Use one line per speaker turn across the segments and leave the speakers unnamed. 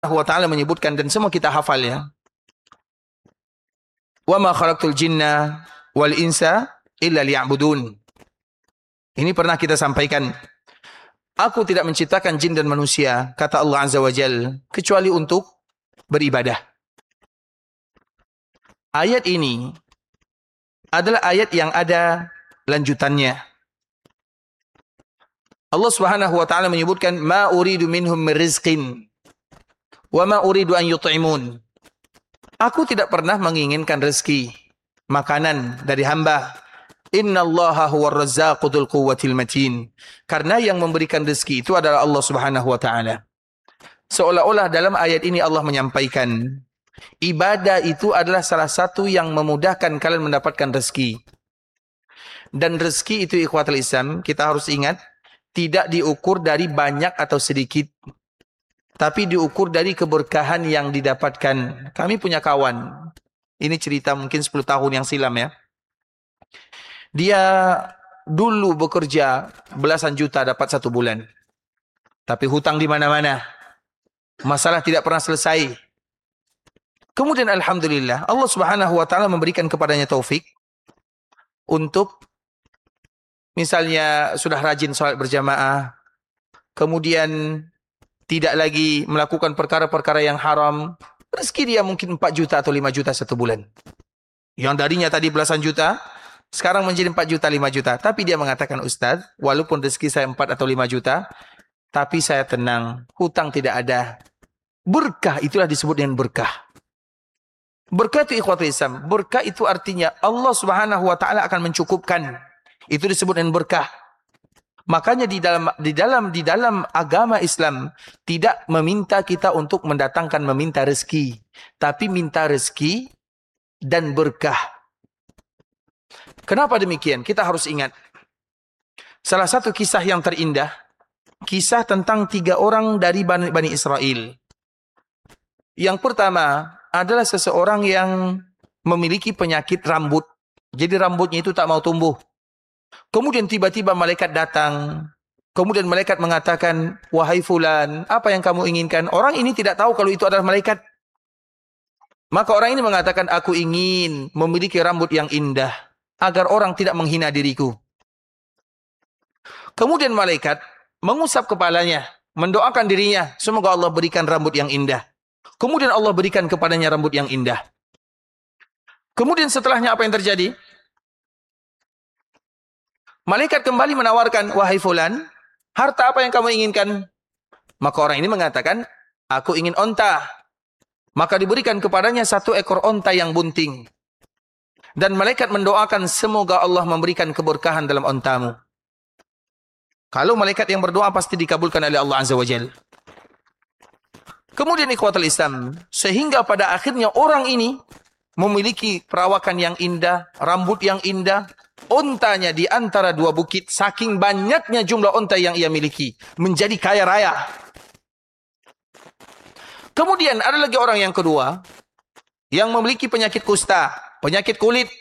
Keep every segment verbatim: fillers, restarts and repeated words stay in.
wa ta'ala menyebutkan, dan semua kita hafal ya. Wa ma khalaqtul jinna wal insa illa liya'budun. Ini pernah kita sampaikan. Aku tidak menciptakan jin dan manusia, kata Allah Azza wa Jal, kecuali untuk beribadah. Ayat ini adalah ayat yang ada lanjutannya. Allah Subhanahu wa taala menyebutkan, ma uridu minhum min rizqin wa ma uridu an yut'imun. Aku tidak pernah menginginkan rezeki, makanan dari hamba. Innallaha huwar razzaqu dzul quwwatil matin. Karena yang memberikan rezeki itu adalah Allah Subhanahu wa taala. Seolah-olah dalam ayat ini Allah menyampaikan, ibadah itu adalah salah satu yang memudahkan kalian mendapatkan rezeki. Dan rezeki itu ikhwatul Islam, kita harus ingat, tidak diukur dari banyak atau sedikit, tapi diukur dari keberkahan yang didapatkan. Kami punya kawan, ini cerita mungkin sepuluh tahun yang silam ya. Dia dulu bekerja belasan juta dapat satu bulan, tapi hutang di mana-mana. Masalah tidak pernah selesai. Kemudian alhamdulillah Allah Subhanahu wa taala memberikan kepadanya taufik untuk misalnya sudah rajin sholat berjamaah, kemudian tidak lagi melakukan perkara-perkara yang haram, rezeki dia mungkin empat juta atau lima juta satu bulan. Yang darinya tadi belasan juta, sekarang menjadi empat juta, lima juta. Tapi dia mengatakan, Ustaz, walaupun rezeki saya empat atau lima juta, tapi saya tenang, hutang tidak ada. Berkah, itulah disebut dengan berkah. Berkah itu ikhwatul Islam. Berkah itu artinya Allah Subhanahu wa taala akan mencukupkan. Itu disebut dengan berkah. Makanya di dalam di dalam di dalam agama Islam tidak meminta kita untuk mendatangkan meminta rezeki, tapi minta rezeki dan berkah. Kenapa demikian? Kita harus ingat salah satu kisah yang terindah, kisah tentang tiga orang dari Bani, Bani Israel. Yang pertama adalah seseorang yang memiliki penyakit rambut. Jadi rambutnya itu tak mau tumbuh. Kemudian tiba-tiba malaikat datang. Kemudian malaikat mengatakan, wahai fulan, apa yang kamu inginkan? Orang ini tidak tahu kalau itu adalah malaikat. Maka orang ini mengatakan, aku ingin memiliki rambut yang indah, agar orang tidak menghina diriku. Kemudian malaikat mengusap kepalanya, mendoakan dirinya, semoga Allah berikan rambut yang indah. Kemudian Allah berikan kepadanya rambut yang indah. Kemudian setelahnya apa yang terjadi? Malaikat kembali menawarkan, wahai fulan, harta apa yang kamu inginkan? Maka orang ini mengatakan, aku ingin onta. Maka diberikan kepadanya satu ekor onta yang bunting. Dan malaikat mendoakan, semoga Allah memberikan keberkahan dalam ontamu. Kalau malaikat yang berdoa pasti dikabulkan oleh Allah Azza wa Jalla. Kemudian ikhwatul Islam, sehingga pada akhirnya orang ini memiliki perawakan yang indah, rambut yang indah, ontanya di antara dua bukit, saking banyaknya jumlah onta yang ia miliki, menjadi kaya raya. Kemudian ada lagi orang yang kedua, yang memiliki penyakit kusta, penyakit kulit.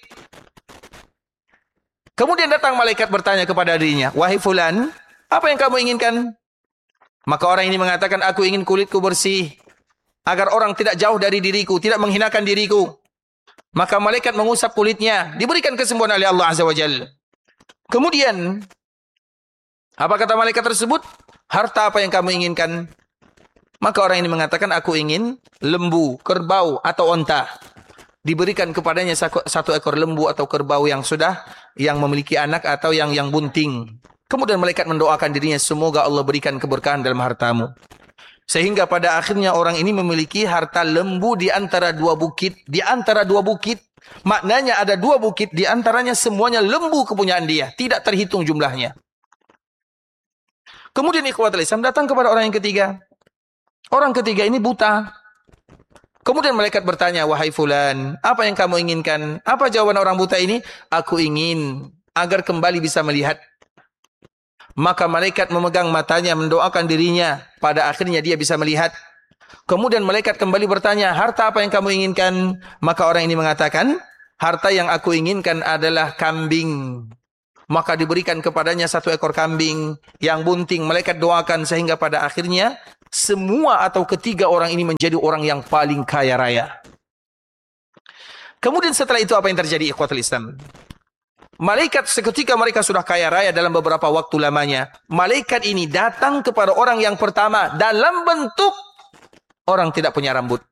Kemudian datang malaikat bertanya kepada dirinya, wahai fulan, apa yang kamu inginkan? Maka orang ini mengatakan, aku ingin kulitku bersih, agar orang tidak jauh dari diriku, tidak menghinakan diriku. Maka malaikat mengusap kulitnya, diberikan kesembuhan oleh Allah Azza wa Jalla. Kemudian, apa kata malaikat tersebut? Harta apa yang kamu inginkan? Maka orang ini mengatakan, aku ingin lembu, kerbau, atau onta. Diberikan kepadanya satu ekor lembu atau kerbau yang sudah, yang memiliki anak atau yang yang bunting. Kemudian malaikat mendoakan dirinya, semoga Allah berikan keberkahan dalam hartamu. Sehingga pada akhirnya orang ini memiliki harta lembu di antara dua bukit. Di antara dua bukit, maknanya ada dua bukit, di antaranya semuanya lembu kepunyaan dia. Tidak terhitung jumlahnya. Kemudian ikhwatul Islam datang kepada orang yang ketiga. Orang ketiga ini buta. Kemudian malaikat bertanya, wahai fulan, apa yang kamu inginkan? Apa jawaban orang buta ini? Aku ingin agar kembali bisa melihat. Maka malaikat memegang matanya, mendoakan dirinya. Pada akhirnya dia bisa melihat. Kemudian malaikat kembali bertanya, harta apa yang kamu inginkan? Maka orang ini mengatakan, harta yang aku inginkan adalah kambing. Maka diberikan kepadanya satu ekor kambing yang bunting. Malaikat doakan sehingga pada akhirnya semua atau ketiga orang ini menjadi orang yang paling kaya raya. Kemudian setelah itu apa yang terjadi, ikhwatul Islam? Malaikat seketika mereka sudah kaya raya dalam beberapa waktu lamanya. Malaikat ini datang kepada orang yang pertama dalam bentuk orang tidak punya rambut.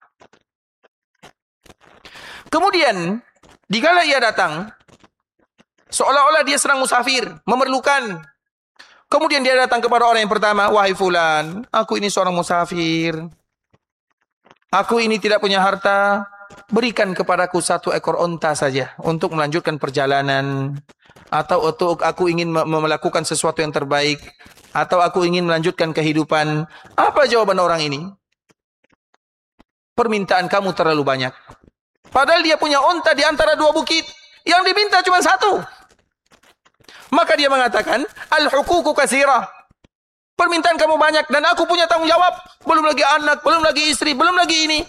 Kemudian dikala ia datang, seolah-olah dia sedang musafir, memerlukan. Kemudian dia datang kepada orang yang pertama, wahai fulan, aku ini seorang musafir. Aku ini tidak punya harta, berikan kepadaku satu ekor onta saja untuk melanjutkan perjalanan. Atau untuk aku ingin melakukan sesuatu yang terbaik. Atau aku ingin melanjutkan kehidupan. Apa jawaban orang ini? Permintaan kamu terlalu banyak. Padahal dia punya onta di antara dua bukit. Yang diminta cuma satu. Maka dia mengatakan, al-huququ katsirah. Permintaan kamu banyak dan aku punya tanggung jawab. Belum lagi anak, belum lagi istri, belum lagi ini.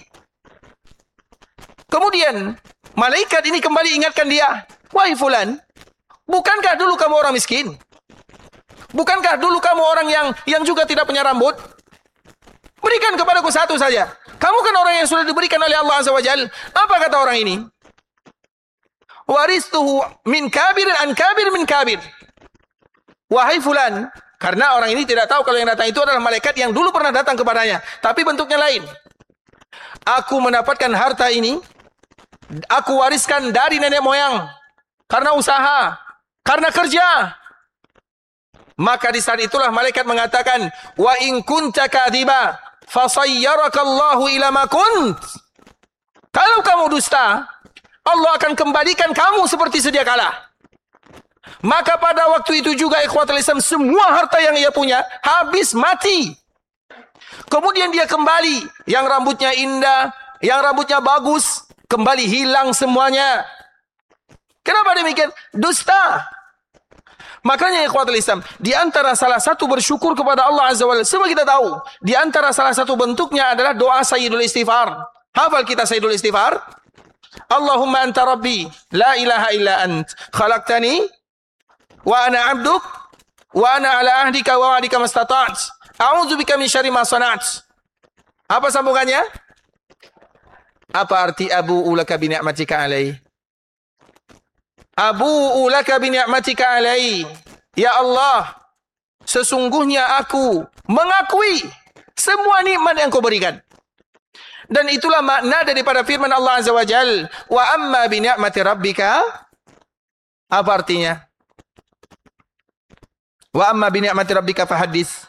Kemudian, malaikat ini kembali ingatkan dia. Wahai fulan, bukankah dulu kamu orang miskin? Bukankah dulu kamu orang yang yang juga tidak punya rambut? Berikan kepadaku satu saja. Kamu kan orang yang sudah diberikan oleh Allah Azza wa Jal. Apa kata orang ini? Waristuhu min kabirin an kabir min kabir. Wahai fulan, karena orang ini tidak tahu kalau yang datang itu adalah malaikat yang dulu pernah datang kepadanya, tapi bentuknya lain. Aku mendapatkan harta ini, aku wariskan dari nenek moyang, karena usaha, karena kerja. Maka di saat itulah malaikat mengatakan, wa in kunta kadiba, fasayyarakallahu ila ma kunt. Kalau kamu dusta, Allah akan kembalikan kamu seperti sedia kala. Maka pada waktu itu juga ikhwatul Islam, semua harta yang ia punya habis, mati. Kemudian dia kembali, yang rambutnya indah, yang rambutnya bagus, kembali hilang semuanya. Kenapa demikian? Dusta. Makanya ikhwatul Islam, di antara salah satu bersyukur kepada Allah Azza wa Jalla, semua kita tahu, di antara salah satu bentuknya adalah doa Sayyidul Istighfar. Hafal kita Sayyidul Istighfar? Allahumma anta rabbi, la ilaha illa ant, khalaqtani, wa ana abduk, wa ana ala ahdika wa wa'dika mastata'at, a'udzubika min syarri ma sana'at. Apa sambungannya? Apa arti abu'u laka bi ni'matika alai? Abu'u laka bi ni'matika alai. Ya Allah, sesungguhnya aku mengakui semua nikmat yang kau berikan. Dan itulah makna daripada firman Allah Azza wa Jal, wa amma bi ni'mati rabbika. Apa artinya? Wa amma bi ni'mati rabbika fahaddits.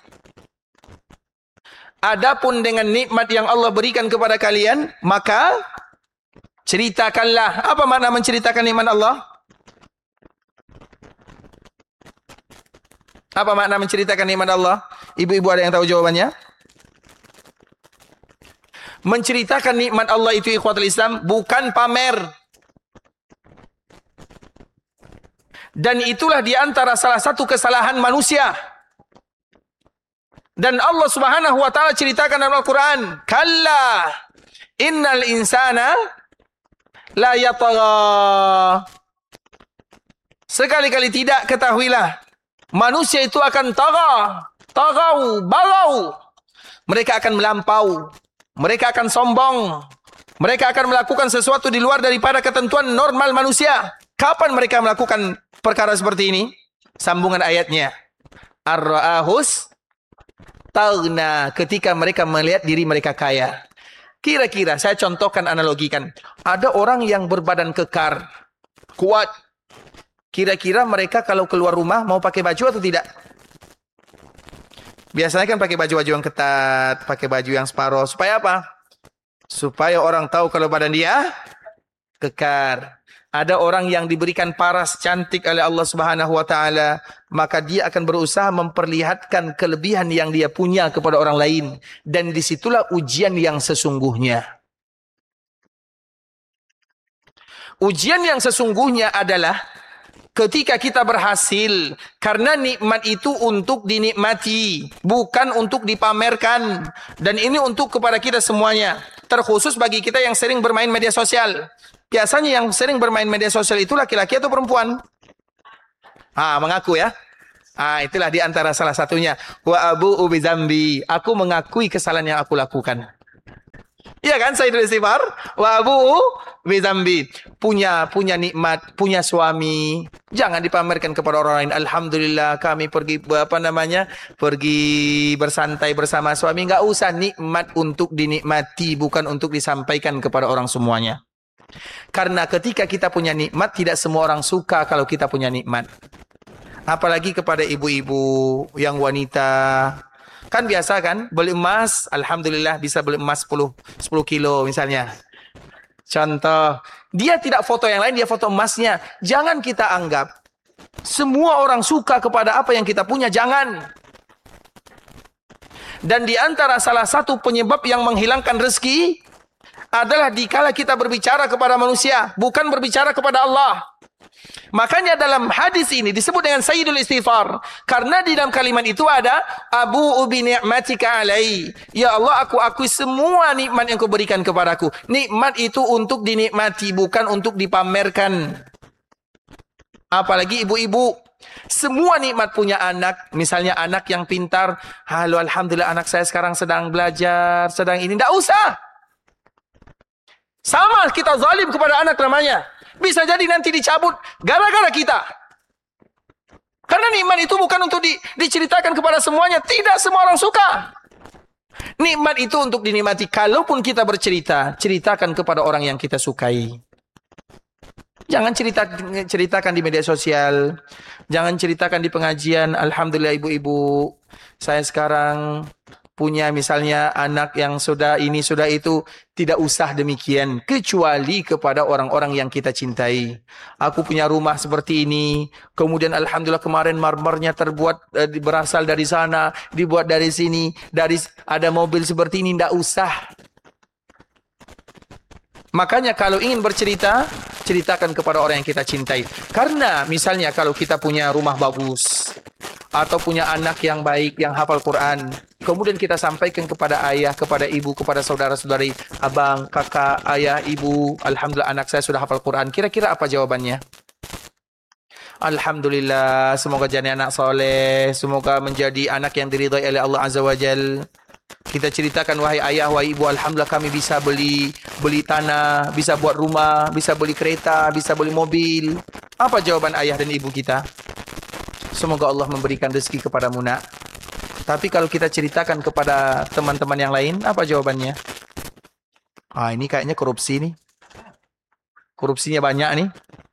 Adapun dengan nikmat yang Allah berikan kepada kalian, maka ceritakanlah. Apa makna menceritakan nikmat Allah? Apa makna menceritakan nikmat Allah? Ibu-ibu ada yang tahu jawabannya? Menceritakan nikmat Allah itu ikhwatul Islam bukan pamer. Dan itulah di antara salah satu kesalahan manusia. Dan Allah Subhanahu wa taala ceritakan dalam Al-Qur'an, "Kalla innal insana la yatagha." Sekali-kali tidak, ketahuilah manusia itu akan tagha, tagau, bagau. Mereka akan melampau. Mereka akan sombong. Mereka akan melakukan sesuatu di luar daripada ketentuan normal manusia. Kapan mereka melakukan perkara seperti ini? Sambungan ayatnya. Ar-ra'ahus taghna, ketika mereka melihat diri mereka kaya. Kira-kira saya contohkan, analogikan. Ada orang yang berbadan kekar, kuat. Kira-kira mereka kalau keluar rumah mau pakai baju atau tidak? Biasanya kan pakai baju-baju yang ketat, pakai baju yang separuh. Supaya apa? Supaya orang tahu kalau badan dia kekar. Ada orang yang diberikan paras cantik oleh Allah Subhanahu wa taala, maka dia akan berusaha memperlihatkan kelebihan yang dia punya kepada orang lain, dan disitulah ujian yang sesungguhnya. Ujian yang sesungguhnya adalah ketika kita berhasil, karena nikmat itu untuk dinikmati, bukan untuk dipamerkan. Dan ini untuk kepada kita semuanya, terkhusus bagi kita yang sering bermain media sosial. Biasanya yang sering bermain media sosial itu laki-laki atau perempuan? Ah, mengaku ya. Ah, itulah di antara salah satunya. Wa abu'u bidzambi. Aku mengakui kesalahan yang aku lakukan. Iya kan, Sayyidul Istighfar? Wa abu'u bidzambi. Punya punya nikmat, punya suami. Jangan dipamerkan kepada orang lain. Alhamdulillah kami pergi apa namanya? Pergi bersantai bersama suami. Enggak usah, nikmat untuk dinikmati, bukan untuk disampaikan kepada orang semuanya. Karena ketika kita punya nikmat, tidak semua orang suka kalau kita punya nikmat. Apalagi kepada ibu-ibu yang wanita. Kan biasa kan, beli emas, alhamdulillah bisa beli emas sepuluh kilo misalnya. Contoh, dia tidak foto yang lain, dia foto emasnya. Jangan kita anggap semua orang suka kepada apa yang kita punya, jangan. Dan di antara salah satu penyebab yang menghilangkan rezeki adalah dikala kita berbicara kepada manusia, bukan berbicara kepada Allah. Makanya dalam hadis ini disebut dengan Sayyidul Istighfar. Karena di dalam kalimat itu ada Abu'u bi ni'matika alai. Ya Allah, aku akui semua nikmat yang kau berikan kepadaku. Nikmat itu untuk dinikmati, bukan untuk dipamerkan. Apalagi ibu-ibu. Semua nikmat punya anak. Misalnya anak yang pintar. Halo, alhamdulillah anak saya sekarang sedang belajar, sedang ini. Tidak usah. Sama kita zalim kepada anak namanya. Bisa jadi nanti dicabut gara-gara kita. Karena nikmat itu bukan untuk di, diceritakan kepada semuanya. Tidak semua orang suka. Nikmat itu untuk dinikmati. Kalaupun kita bercerita, ceritakan kepada orang yang kita sukai. Jangan cerita, ceritakan di media sosial. Jangan ceritakan di pengajian. Alhamdulillah ibu-ibu, saya sekarang punya misalnya anak yang sudah ini, sudah itu. Tidak usah demikian. Kecuali kepada orang-orang yang kita cintai. Aku punya rumah seperti ini. Kemudian alhamdulillah kemarin marmernya terbuat, eh, berasal dari sana. Dibuat dari sini. Dari ada mobil seperti ini. Tidak usah. Makanya kalau ingin bercerita, ceritakan kepada orang yang kita cintai. Karena misalnya kalau kita punya rumah bagus, atau punya anak yang baik, yang hafal Quran, kemudian kita sampaikan kepada ayah, kepada ibu, kepada saudara-saudari, abang, kakak, ayah, ibu, alhamdulillah anak saya sudah hafal Quran. Kira-kira apa jawabannya? Alhamdulillah, semoga jadi anak soleh, semoga menjadi anak yang diridhai oleh Allah Azza wa Jal. Kita ceritakan, wahai ayah, wahai ibu, alhamdulillah kami bisa beli beli tanah, bisa buat rumah, bisa beli kereta, bisa beli mobil. Apa jawaban ayah dan ibu kita? Semoga Allah memberikan rezeki kepadamu nak. Tapi kalau kita ceritakan kepada teman-teman yang lain, apa jawabannya? Ah, ini kayaknya korupsi nih. Korupsinya banyak nih.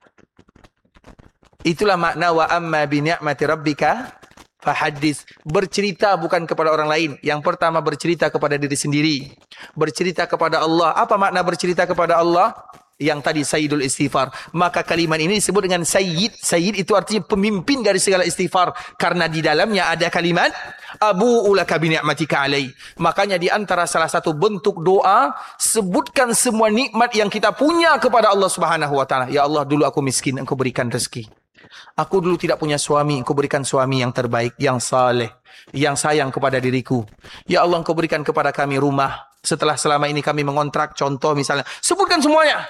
Itulah makna wa amma bi ni'mati rabbika fahadis. Bercerita bukan kepada orang lain. Yang pertama bercerita kepada diri sendiri. Bercerita kepada Allah. Apa makna bercerita kepada Allah? Yang tadi Sayyidul Istighfar. Maka kalimat ini disebut dengan Sayyid. Sayyid itu artinya pemimpin dari segala istighfar. Karena di dalamnya ada kalimat Abu'u laka bi ni'matika alai. Makanya di antara salah satu bentuk doa, sebutkan semua nikmat yang kita punya kepada Allah Subhanahu wa taala. Ya Allah, dulu aku miskin, Engkau berikan rezeki. Aku dulu tidak punya suami, Engkau berikan suami yang terbaik, yang saleh, yang sayang kepada diriku. Ya Allah, Engkau berikan kepada kami rumah. Setelah selama ini kami mengontrak, contoh misalnya. Sebutkan semuanya.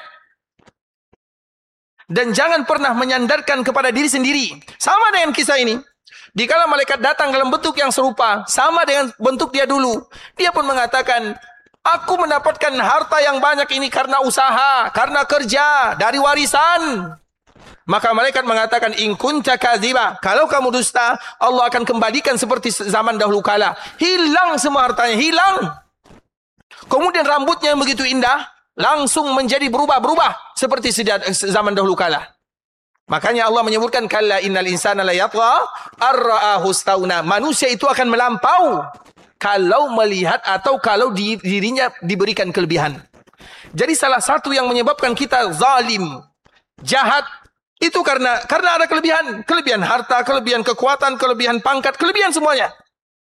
Dan jangan pernah menyandarkan kepada diri sendiri. Sama dengan kisah ini. Dikala malaikat datang dalam bentuk yang serupa, sama dengan bentuk dia dulu. Dia pun mengatakan, aku mendapatkan harta yang banyak ini karena usaha, karena kerja, dari warisan. Maka malaikat mengatakan, in kunta kadziba, kalau kamu dusta, Allah akan kembalikan seperti zaman dahulu kala. Hilang semua hartanya, hilang. Kemudian rambutnya yang begitu indah, langsung menjadi berubah-berubah seperti zaman dahulu kala. Makanya Allah menyebutkan kalla innal insana la yatgha ar-ra'ahu istaghna. Manusia itu akan melampau kalau melihat atau kalau dirinya diberikan kelebihan. Jadi salah satu yang menyebabkan kita zalim, jahat, itu karena karena ada kelebihan, kelebihan harta, kelebihan kekuatan, kelebihan pangkat, kelebihan semuanya.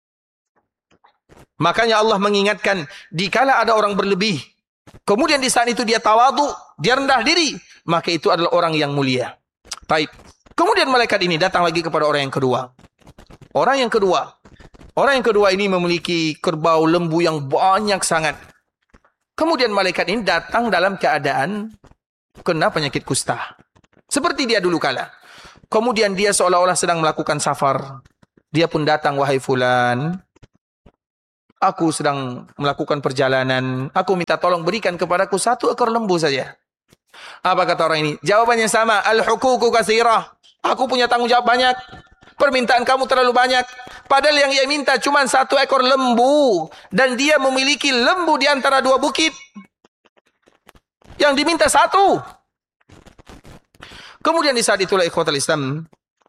Makanya Allah mengingatkan, dikala ada orang berlebih, kemudian di saat itu dia tawadu, dia rendah diri, maka itu adalah orang yang mulia. Baik. Kemudian malaikat ini datang lagi kepada orang yang kedua. Orang yang kedua. Orang yang kedua ini memiliki kerbau lembu yang banyak sangat. Kemudian malaikat ini datang dalam keadaan kena penyakit kusta. Seperti dia dulu kala. Kemudian dia seolah-olah sedang melakukan safar. Dia pun datang, wahai fulan, aku sedang melakukan perjalanan, aku minta tolong berikan kepadaku satu ekor lembu saja. Apa kata orang ini? Jawabannya sama, al-huququ katsirah. Aku punya tanggung jawab banyak. Permintaan kamu terlalu banyak. Padahal yang ia minta cuma satu ekor lembu. Dan dia memiliki lembu di antara dua bukit. Yang diminta satu. Kemudian di saat itulah ikhwatul Islam,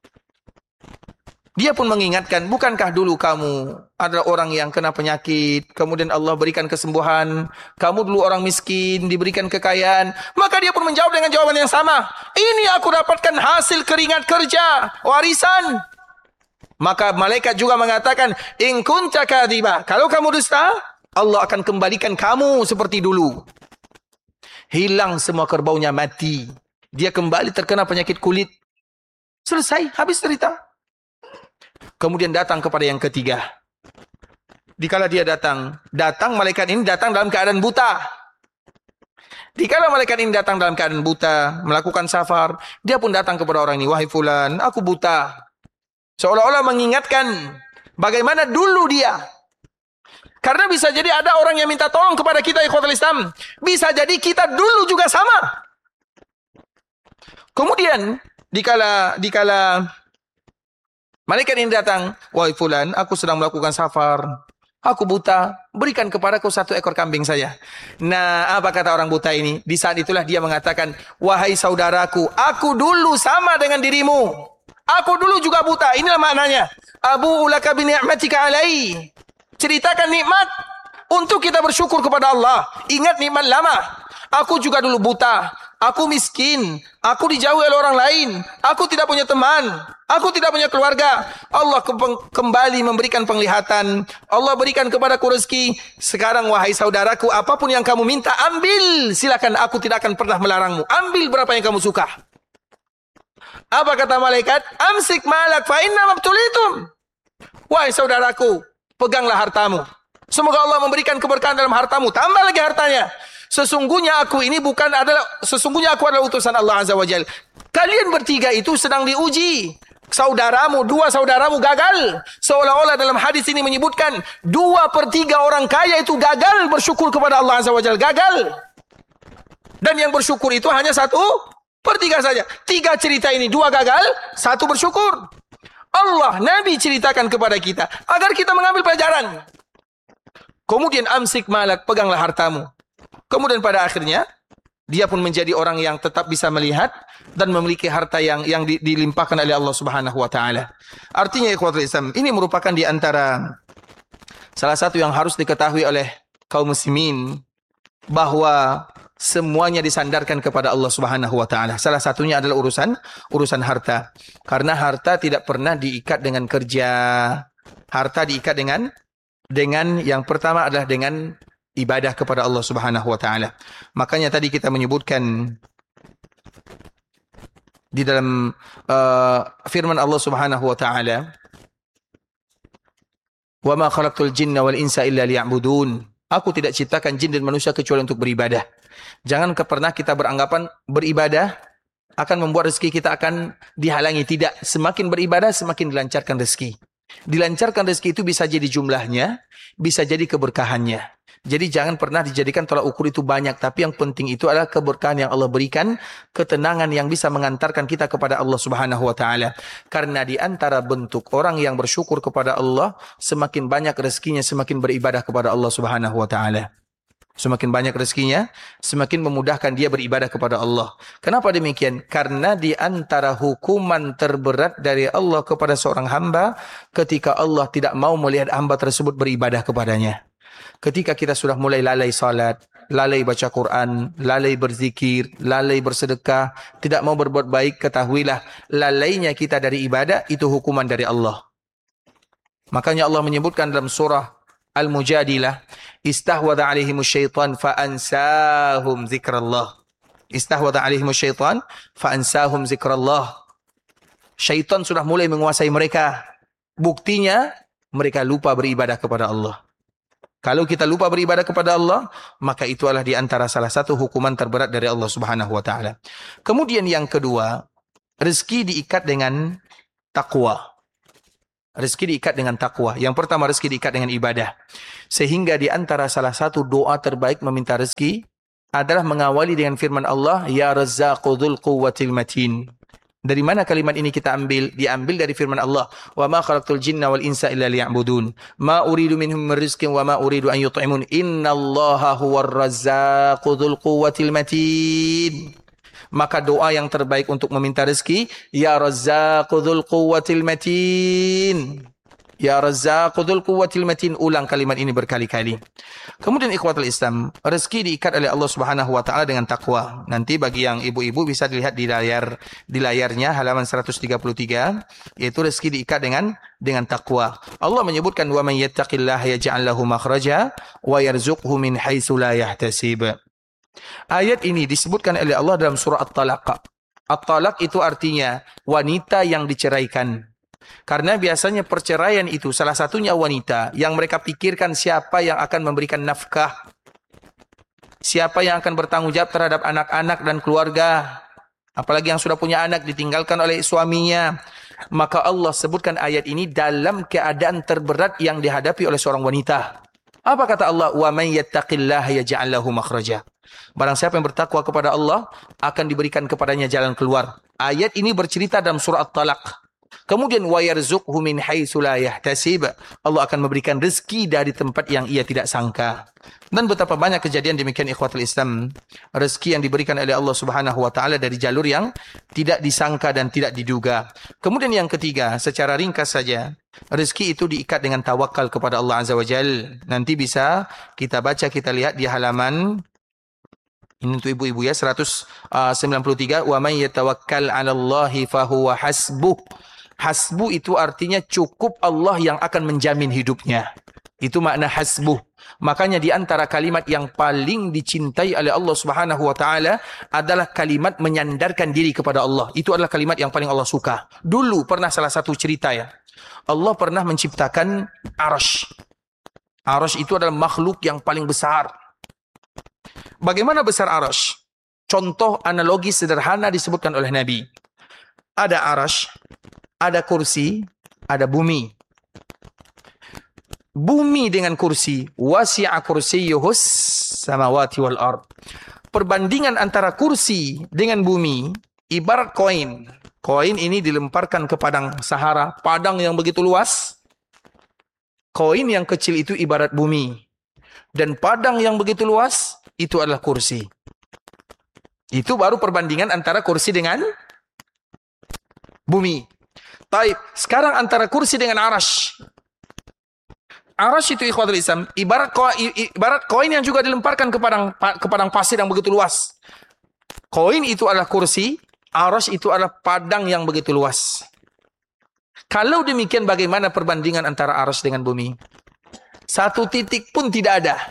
dia pun mengingatkan, bukankah dulu kamu adalah orang yang kena penyakit, kemudian Allah berikan kesembuhan, kamu dulu orang miskin, diberikan kekayaan. Maka dia pun menjawab dengan jawaban yang sama. Ini aku dapatkan hasil keringat kerja, warisan. Maka malaikat juga mengatakan, in kunta kadziba, kalau kamu dusta, Allah akan kembalikan kamu seperti dulu. Hilang semua kerbaunya, mati. Dia kembali terkena penyakit kulit. Selesai, habis cerita. Kemudian datang kepada yang ketiga. Dikala dia datang, datang malaikat ini datang dalam keadaan buta. Dikala malaikat ini datang dalam keadaan buta, melakukan safar, dia pun datang kepada orang ini, wahai fulan, aku buta. Seolah-olah mengingatkan bagaimana dulu dia. Karena bisa jadi ada orang yang minta tolong kepada kita, ikhwatul Islam. Bisa jadi kita dulu juga sama. Kemudian dikala dikala malaikat ini datang, wahai fulan, aku sedang melakukan safar, aku buta, berikan kepadaku satu ekor kambing saja. Nah, apa kata orang buta ini? Di saat itulah dia mengatakan, wahai saudaraku, aku dulu sama dengan dirimu. Aku dulu juga buta. Inilah maknanya. Abu ulaka bi ni'matika alai. Ceritakan nikmat untuk kita bersyukur kepada Allah. Ingat nikmat lama. Aku juga dulu buta. Aku miskin, aku dijauhi oleh orang lain, aku tidak punya teman, aku tidak punya keluarga. Allah kembali memberikan penglihatan, Allah berikan kepadaku rezeki. Sekarang wahai saudaraku, apapun yang kamu minta, ambil, silakan, aku tidak akan pernah melarangmu. Ambil berapa yang kamu suka. Apa kata malaikat? Amsik malak fa inna mabtulitum. Wahai saudaraku, peganglah hartamu. Semoga Allah memberikan keberkahan dalam hartamu, tambah lagi hartanya. Sesungguhnya aku ini bukan adalah, sesungguhnya aku adalah utusan Allah Azza wa Jalla. Kalian bertiga itu sedang diuji. Saudaramu, dua saudaramu gagal. Seolah-olah dalam hadis ini menyebutkan, dua per tiga orang kaya itu gagal bersyukur kepada Allah Azza wa Jalla. Gagal. Dan yang bersyukur itu hanya satu per tiga saja. Tiga cerita ini, dua gagal, satu bersyukur. Allah, Nabi ceritakan kepada kita, agar kita mengambil pelajaran. Kemudian amsik malak, peganglah hartamu. Kemudian pada akhirnya, dia pun menjadi orang yang tetap bisa melihat dan memiliki harta yang yang dilimpahkan oleh Allah Subhanahu wa taala. Artinya ikhwatul Islam, ini merupakan di antara salah satu yang harus diketahui oleh kaum muslimin, bahwa semuanya disandarkan kepada Allah Subhanahu wa taala. Salah satunya adalah urusan urusan harta. Karena harta tidak pernah diikat dengan kerja. Harta diikat dengan dengan yang pertama adalah dengan ibadah kepada Allah Subhanahu wa taala. Makanya tadi kita menyebutkan di dalam uh, firman Allah Subhanahu wa taala, "Wa ma khalaqtul jinna wal insa illa liya'budun." Aku tidak ciptakan jin dan manusia kecuali untuk beribadah. Jangan pernah kita beranggapan beribadah akan membuat rezeki kita akan dihalangi. Tidak, semakin beribadah semakin dilancarkan rezeki. Dilancarkan rezeki itu bisa jadi jumlahnya, bisa jadi keberkahannya. Jadi jangan pernah dijadikan tolak ukur itu banyak, tapi yang penting itu adalah keberkahan yang Allah berikan, ketenangan yang bisa mengantarkan kita kepada Allah Subhanahu wa taala. Karena di antara bentuk orang yang bersyukur kepada Allah, semakin banyak rezekinya, semakin beribadah kepada Allah Subhanahu wa taala. Semakin banyak rezekinya, semakin memudahkan dia beribadah kepada Allah. Kenapa demikian? Karena di antara hukuman terberat dari Allah kepada seorang hamba, ketika Allah tidak mau melihat hamba tersebut beribadah kepadanya. Ketika kita sudah mulai lalai salat, lalai baca Quran, lalai berzikir, lalai bersedekah, tidak mau berbuat baik, ketahuilah lalainya kita dari ibadah itu hukuman dari Allah. Makanya Allah menyebutkan dalam surah Al-Mujadilah, istahwadha alaihimus syaitan fa'ansahum zikrallah. Istahwadha alaihimus syaitan fa'ansahum zikrallah. Syaitan sudah mulai menguasai mereka. Buktinya mereka lupa beribadah kepada Allah. Kalau kita lupa beribadah kepada Allah, maka itu adalah di antara salah satu hukuman terberat dari Allah Subhanahu wa taala. Kemudian yang kedua, rezeki diikat dengan takwa. Rezeki diikat dengan takwa. Yang pertama rezeki diikat dengan ibadah. Sehingga di antara salah satu doa terbaik meminta rezeki adalah mengawali dengan firman Allah, Ya Razzaqu dzul quwwatil matin. Dari mana kalimat ini kita ambil? Diambil dari firman Allah, Wa ma khalaqtul jinna wal insa illa liya'budun. Ma uridu minhum min rizqin wa ma uridu an yut'imun. Innallaha huwar razzaqu dzul quwwatil matin. Maka doa yang terbaik untuk meminta rezeki, Ya Razzaqu dzul quwwatil matin. Ya Razzaqu dzul quwwatil matin. Ulang kalimat ini berkali-kali. Kemudian ikhwatul Islam, rezeki diikat oleh Allah Subhanahu wa taala dengan takwa. Nanti bagi yang ibu-ibu bisa dilihat di layar di layarnya halaman seratus tiga puluh tiga, yaitu rezeki diikat dengan dengan takwa. Allah menyebutkan wa may yattaqillaha yaj'al lahu makhraja wa yarzuqhu min haitsu la yahtasib. Ayat ini disebutkan oleh Allah dalam surah At-Talaq. At-Talaq itu artinya wanita yang diceraikan. Karena biasanya perceraian itu salah satunya wanita yang mereka pikirkan siapa yang akan memberikan nafkah, siapa yang akan bertanggung jawab terhadap anak-anak dan keluarga, apalagi yang sudah punya anak ditinggalkan oleh suaminya. Maka Allah sebutkan ayat ini dalam keadaan terberat yang dihadapi oleh seorang wanita. Apa kata Allah? Wa may yattaqillaha yaj'al lahu makhraja. Barang siapa yang bertakwa kepada Allah, akan diberikan kepadanya jalan keluar. Ayat ini bercerita dalam surah At-Talaq. Kemudian wa yarzuqhu min haitsu la yahtasib. Allah akan memberikan rezeki dari tempat yang ia tidak sangka. Dan betapa banyak kejadian demikian ikhwatul Islam. Rezeki yang diberikan oleh Allah Subhanahu wa taala dari jalur yang tidak disangka dan tidak diduga. Kemudian yang ketiga, secara ringkas saja, rezeki itu diikat dengan tawakal kepada Allah Azza wa Jalla. Nanti bisa kita baca, kita lihat di halaman ini untuk ibu-ibu ya, seratus sembilan puluh tiga, wa may yatawakkal 'alallahi fahuwa hasbuh. Hasbu itu artinya cukup Allah yang akan menjamin hidupnya. Itu makna hasbuh. Makanya di antara kalimat yang paling dicintai oleh Allah Subhanahu wa taala adalah kalimat menyandarkan diri kepada Allah. Itu adalah kalimat yang paling Allah suka. Dulu pernah salah satu cerita ya. Allah pernah menciptakan Arsy. Arsy itu adalah makhluk yang paling besar. Bagaimana besar Arsy? Contoh analogi sederhana disebutkan oleh Nabi. Ada Arsy, ada kursi, ada bumi. Bumi dengan kursi, wasi'a kursiyyuhus samawati wal ard. Perbandingan antara kursi dengan bumi ibarat koin. Koin ini dilemparkan ke padang Sahara, padang yang begitu luas. Koin yang kecil itu ibarat bumi. Dan padang yang begitu luas itu adalah kursi. Itu baru perbandingan antara kursi dengan bumi. Taib, sekarang antara kursi dengan Arsy. Arsy itu ikhwatul Islam ibarat koin, ibarat koin yang juga dilemparkan ke padang ke padang pasir yang begitu luas. Koin itu adalah kursi, Arsy itu adalah padang yang begitu luas. Kalau demikian bagaimana perbandingan antara Arsy dengan bumi? Satu titik pun tidak ada.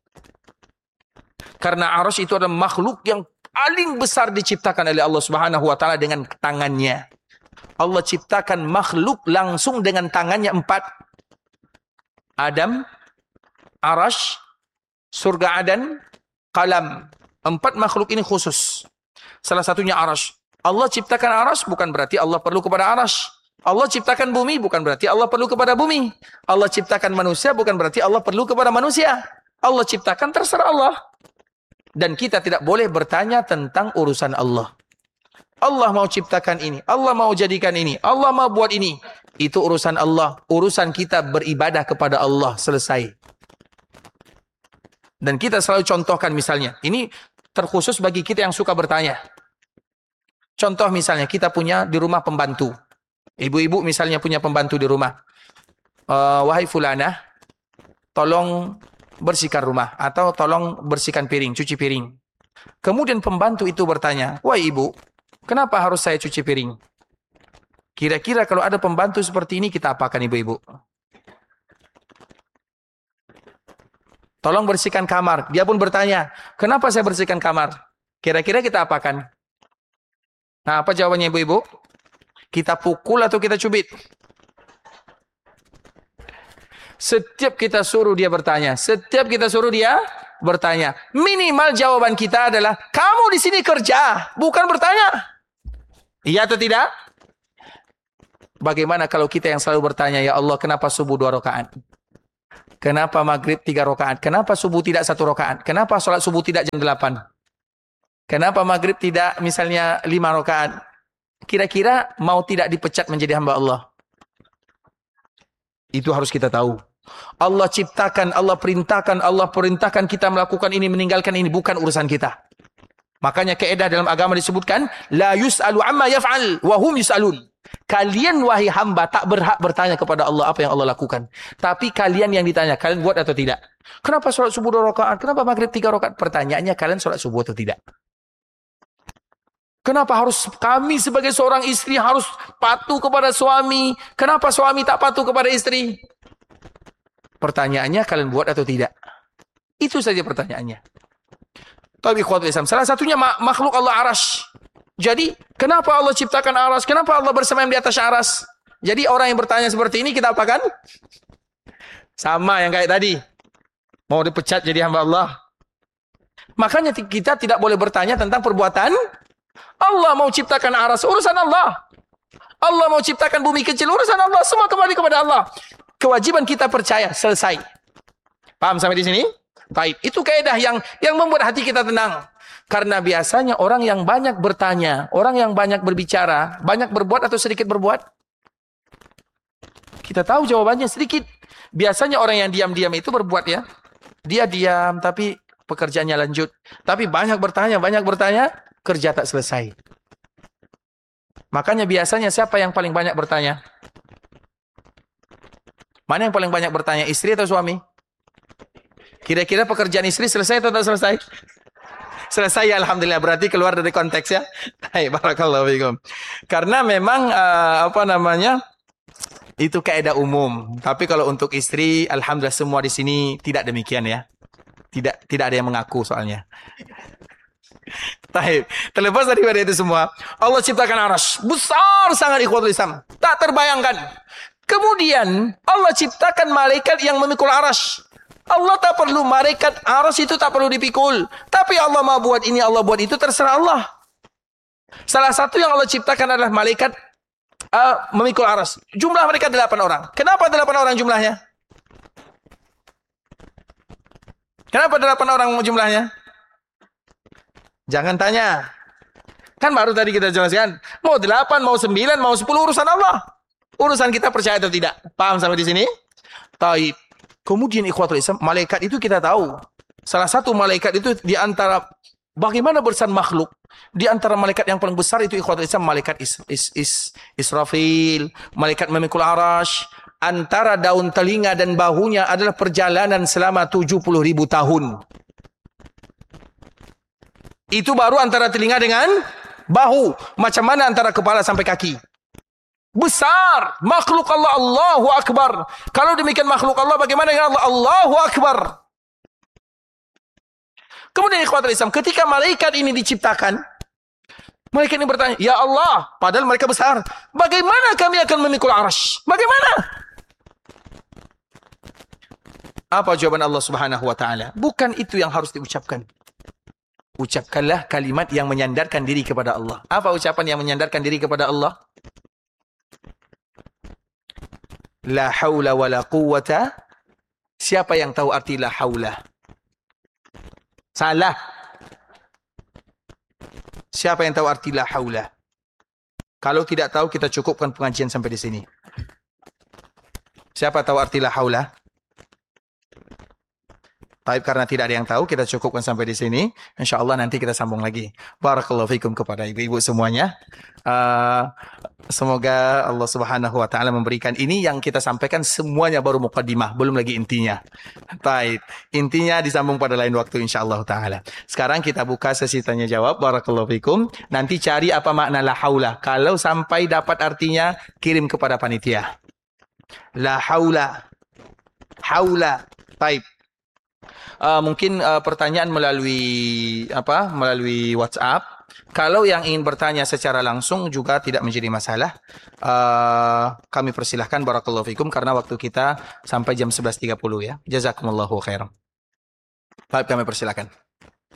Karena Arsy itu adalah makhluk yang paling besar diciptakan oleh Allah Subhanahu wa taala dengan tangannya. Allah ciptakan makhluk langsung dengan tangannya empat. Adam, Arsy, surga Adan, Qalam. Empat makhluk ini khusus. Salah satunya Arsy. Allah ciptakan Arsy bukan berarti Allah perlu kepada Arsy. Allah ciptakan bumi bukan berarti Allah perlu kepada bumi. Allah ciptakan manusia bukan berarti Allah perlu kepada manusia. Allah ciptakan terserah Allah. Dan kita tidak boleh bertanya tentang urusan Allah. Allah mau ciptakan ini, Allah mau jadikan ini, Allah mau buat ini. Itu urusan Allah. Urusan kita beribadah kepada Allah, selesai. Dan kita selalu contohkan misalnya, ini terkhusus bagi kita yang suka bertanya. Contoh misalnya, kita punya di rumah pembantu. Ibu-ibu misalnya punya pembantu di rumah. Uh, Wahai fulanah, tolong bersihkan rumah. Atau tolong bersihkan piring, cuci piring. Kemudian pembantu itu bertanya, wahai ibu, kenapa harus saya cuci piring? Kira-kira kalau ada pembantu seperti ini, kita apakan ibu-ibu? Tolong bersihkan kamar. Dia pun bertanya, kenapa saya bersihkan kamar? Kira-kira kita apakan? Nah, apa jawabannya ibu-ibu? Kita pukul atau kita cubit? Setiap kita suruh dia bertanya. Setiap kita suruh dia bertanya. Minimal jawaban kita adalah, kamu di sini kerja, bukan bertanya. Iya atau tidak? Bagaimana kalau kita yang selalu bertanya, ya Allah, kenapa subuh dua rakaat? Kenapa maghrib tiga rakaat? Kenapa subuh tidak satu rakaat? Kenapa sholat subuh tidak jam delapan? Kenapa maghrib tidak misalnya lima rakaat? Kira-kira mau tidak dipecat menjadi hamba Allah? Itu harus kita tahu. Allah ciptakan, Allah perintahkan, Allah perintahkan kita melakukan ini, meninggalkan ini, bukan urusan kita. Makanya kaidah dalam agama disebutkan, la yus'alu amma yaf'al wa hum yus'alun. Kalian wahai hamba tak berhak bertanya kepada Allah apa yang Allah lakukan. Tapi kalian yang ditanya, kalian buat atau tidak? Kenapa sholat subuh dua rakaat? Kenapa maghrib tiga rakaat? Pertanyaannya, kalian sholat subuh atau tidak? Kenapa harus kami sebagai seorang istri harus patuh kepada suami? Kenapa suami tak patuh kepada istri? Pertanyaannya, kalian buat atau tidak? Itu saja pertanyaannya. Tapi ikhwatul Islam, salah satunya makhluk Allah Arash. Jadi, kenapa Allah ciptakan aras? Kenapa Allah bersemayam di atas aras? Jadi, orang yang bertanya seperti ini, kita apakan? Sama yang kayak tadi. Mau dipecat jadi hamba Allah. Makanya kita tidak boleh bertanya tentang perbuatan. Allah mau ciptakan aras, urusan Allah. Allah mau ciptakan bumi kecil, urusan Allah. Semua kembali kepada Allah. Kewajiban kita percaya, selesai. Paham sampai di sini? Baik, itu kaidah yang yang membuat hati kita tenang. Karena biasanya orang yang banyak bertanya, orang yang banyak berbicara, banyak berbuat atau sedikit berbuat? Kita tahu jawabannya sedikit. Biasanya orang yang diam-diam itu berbuat ya. Dia diam tapi pekerjaannya lanjut. Tapi banyak bertanya, banyak bertanya, kerja tak selesai. Makanya biasanya siapa yang paling banyak bertanya? Mana yang paling banyak bertanya, istri atau suami? Kira-kira pekerjaan istri selesai atau tak selesai? Selesai ya, alhamdulillah, berarti keluar dari konteks ya. Hai, barakallahu fikum. Karena memang uh, apa namanya? Itu kaidah umum. Tapi kalau untuk istri, alhamdulillah semua di sini tidak demikian ya. Tidak tidak ada yang mengaku soalnya. Taib. Terlepas daripada itu semua, Allah ciptakan aras besar sangat ikhwatul Islam. Tak terbayangkan. Kemudian Allah ciptakan malaikat yang memikul aras. Allah tak perlu malaikat aras itu tak perlu dipikul. Tapi Allah mau buat ini, Allah buat itu, terserah Allah. Salah satu yang Allah ciptakan adalah malaikat uh, memikul aras. Jumlah mereka delapan orang. Kenapa delapan orang jumlahnya? Kenapa delapan orang jumlahnya? Jangan tanya. Kan baru tadi kita jelaskan. Mau delapan, mau sembilan, mau sepuluh, urusan Allah. Urusan kita percaya atau tidak. Paham sampai di sini? Taib. Kemudian ikhwatul Islam, malaikat itu kita tahu. Salah satu malaikat itu di antara bagaimana besar makhluk. Di antara malaikat yang paling besar itu ikhwatul Islam, malaikat is, is, is, Israfil, malaikat memikul arash. Antara daun telinga dan bahunya adalah perjalanan selama tujuh puluh ribu tahun. Itu baru antara telinga dengan bahu. Macam mana antara kepala sampai kaki? Besar makhluk Allah, Allahu Akbar. Kalau demikian makhluk Allah, bagaimana dengan Allah? Allahu Akbar. Kemudian ikhwatul Islam, ketika malaikat ini diciptakan, malaikat ini bertanya, ya Allah, padahal mereka besar, bagaimana kami akan memikul arash? Bagaimana? Apa jawaban Allah Subhanahu wa taala? Bukan itu yang harus diucapkan. Ucapkanlah kalimat yang menyandarkan diri kepada Allah. Apa ucapan yang menyandarkan diri kepada Allah? La haula wa la quwwata. Siapa yang tahu arti la haula? Salah. Siapa yang tahu arti la haula? Kalau tidak tahu, kita cukupkan pengajian sampai di sini. Siapa tahu arti la haula? Baik, karena tidak ada yang tahu, kita cukupkan sampai di sini. InsyaAllah nanti kita sambung lagi. Barakallahu fikum kepada ibu-ibu semuanya. Uh, semoga Allah Subhanahu wa taala memberikan ini yang kita sampaikan semuanya baru muqaddimah, belum lagi intinya. Baik, intinya disambung pada lain waktu insyaallah taala. Sekarang kita buka sesi tanya jawab. Barakallahu fikum. Nanti cari apa makna la haula. Kalau sampai dapat artinya, kirim kepada panitia. La haula. Haula. Baik. Uh, mungkin uh, pertanyaan melalui apa? Melalui WhatsApp. Kalau yang ingin bertanya secara langsung juga tidak menjadi masalah. Uh, kami persilahkan, barakallahu fikum, karena waktu kita sampai jam sebelas tiga puluh ya. Jazakumullahu khairan. Baik, kami persilahkan.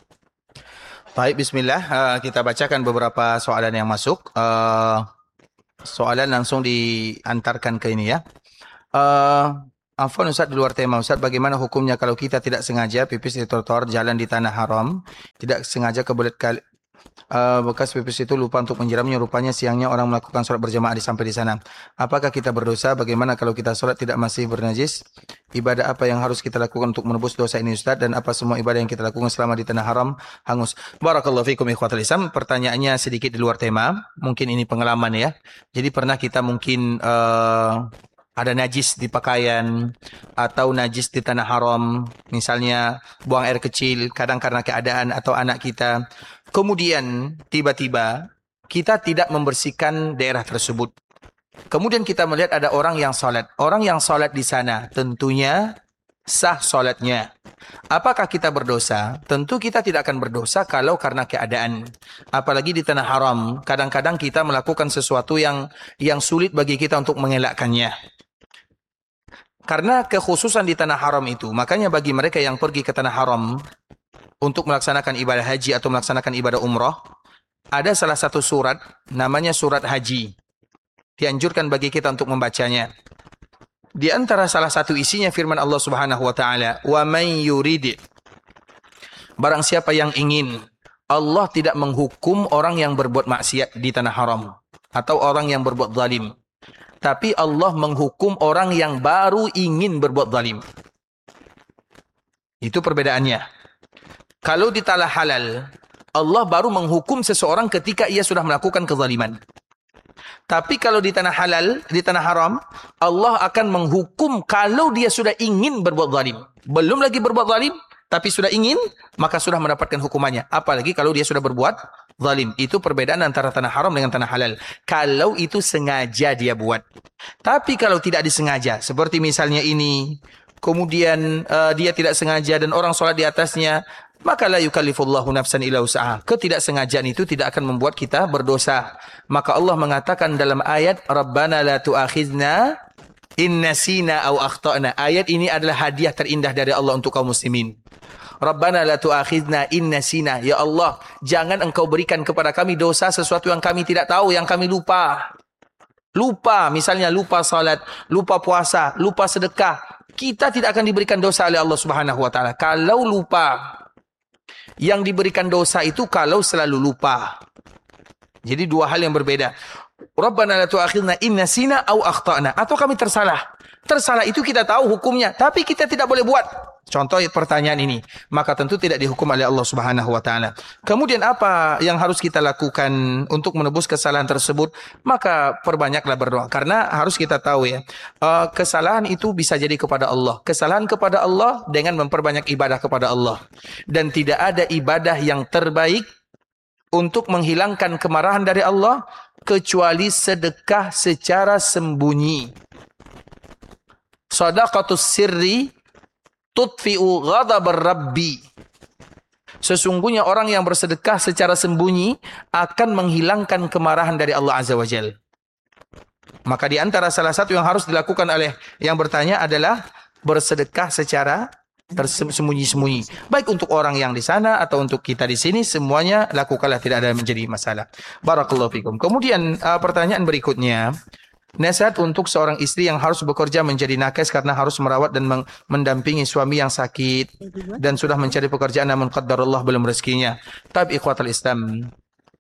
Baik, bismillah. Uh, kita bacakan beberapa soalan yang masuk. Uh, soalan langsung diantarkan ke ini ya. Uh, Afwan Ustaz, di luar tema Ustaz, bagaimana hukumnya kalau kita tidak sengaja pipis di trotoar jalan di tanah haram, tidak sengaja kebelet kali uh, bekas pipis itu lupa untuk menyiramnya, rupanya siangnya orang melakukan sholat berjamaah di sampai di sana. Apakah kita berdosa? Bagaimana kalau kita sholat tidak masih bernajis? Ibadah apa yang harus kita lakukan untuk menebus dosa ini Ustaz? Dan apa semua ibadah yang kita lakukan selama di tanah haram hangus? Barakallahu fikum ikhwatal Islam. Pertanyaannya sedikit di luar tema. Mungkin ini pengalaman ya. Jadi pernah kita mungkin uh, ada najis di pakaian atau najis di tanah haram. Misalnya buang air kecil, kadang karena keadaan atau anak kita. Kemudian tiba-tiba kita tidak membersihkan daerah tersebut. Kemudian kita melihat ada orang yang sholat. Orang yang sholat di sana tentunya sah sholatnya. Apakah kita berdosa? Tentu kita tidak akan berdosa kalau karena keadaan. Apalagi di tanah haram. Kadang-kadang kita melakukan sesuatu yang yang sulit bagi kita untuk mengelakkannya. Karena kekhususan di tanah haram itu. Makanya bagi mereka yang pergi ke tanah haram untuk melaksanakan ibadah haji atau melaksanakan ibadah umrah, ada salah satu surat namanya surat haji. Dianjurkan bagi kita untuk membacanya. Di antara salah satu isinya firman Allah Subhanahu wa taala, "Wa may yurid." Barang siapa yang ingin, Allah tidak menghukum orang yang berbuat maksiat di tanah haram atau orang yang berbuat zalim. Tapi Allah menghukum orang yang baru ingin berbuat zalim. Itu perbedaannya. Kalau di tanah halal, Allah baru menghukum seseorang ketika ia sudah melakukan kezaliman. Tapi kalau di tanah halal, di tanah haram, Allah akan menghukum kalau dia sudah ingin berbuat zalim. Belum lagi berbuat zalim, tapi sudah ingin, maka sudah mendapatkan hukumannya. Apalagi kalau dia sudah berbuat zalim. Itu perbedaan antara tanah haram dengan tanah halal. Kalau itu sengaja dia buat. Tapi kalau tidak disengaja, seperti misalnya ini, kemudian uh, dia tidak sengaja dan orang sholat di atasnya, maka la yukallifullahu nafsan illa wus'aha. Ketidaksengajaan itu tidak akan membuat kita berdosa. Maka Allah mengatakan dalam ayat, Rabbana la tu'akhidna in nasina aw akhtana. Ayat ini adalah hadiah terindah dari Allah untuk kaum muslimin. Rabbana la tu'akhidna in nasina. Ya Allah, jangan engkau berikan kepada kami dosa sesuatu yang kami tidak tahu, yang kami lupa. Lupa, misalnya lupa salat, lupa puasa, lupa sedekah. Kita tidak akan diberikan dosa oleh Allah Subhanahu wa taala kalau lupa. Yang diberikan dosa itu kalau selalu lupa. Jadi dua hal yang berbeda. Rabbana la tu'akhidna in nasina aw akhtana. Atau kami tersalah. Tersalah itu kita tahu hukumnya, tapi kita tidak boleh buat. Contoh pertanyaan ini, maka tentu tidak dihukum oleh Allah Subhanahu wa taala. Kemudian apa yang harus kita lakukan untuk menebus kesalahan tersebut? Maka perbanyaklah berdoa. Karena harus kita tahu ya, uh, kesalahan itu bisa jadi kepada Allah. Kesalahan kepada Allah dengan memperbanyak ibadah kepada Allah. Dan tidak ada ibadah yang terbaik untuk menghilangkan kemarahan dari Allah kecuali sedekah secara sembunyi. Shadaqatus sirri tutfi'u ghadabar rabbi. Sesungguhnya orang yang bersedekah secara sembunyi akan menghilangkan kemarahan dari Allah Azza wa Jal. Maka di antara salah satu yang harus dilakukan oleh yang bertanya adalah bersedekah secara tersembunyi-sembunyi. Baik untuk orang yang di sana atau untuk kita di sini, semuanya lakukanlah, tidak ada menjadi masalah. Barakallahu fikum. Kemudian uh, pertanyaan berikutnya, nasihat untuk seorang istri yang harus bekerja menjadi nakes karena harus merawat dan mendampingi suami yang sakit dan sudah mencari pekerjaan namun qaddarullah belum rezekinya. Tapi ikhwatal Islam,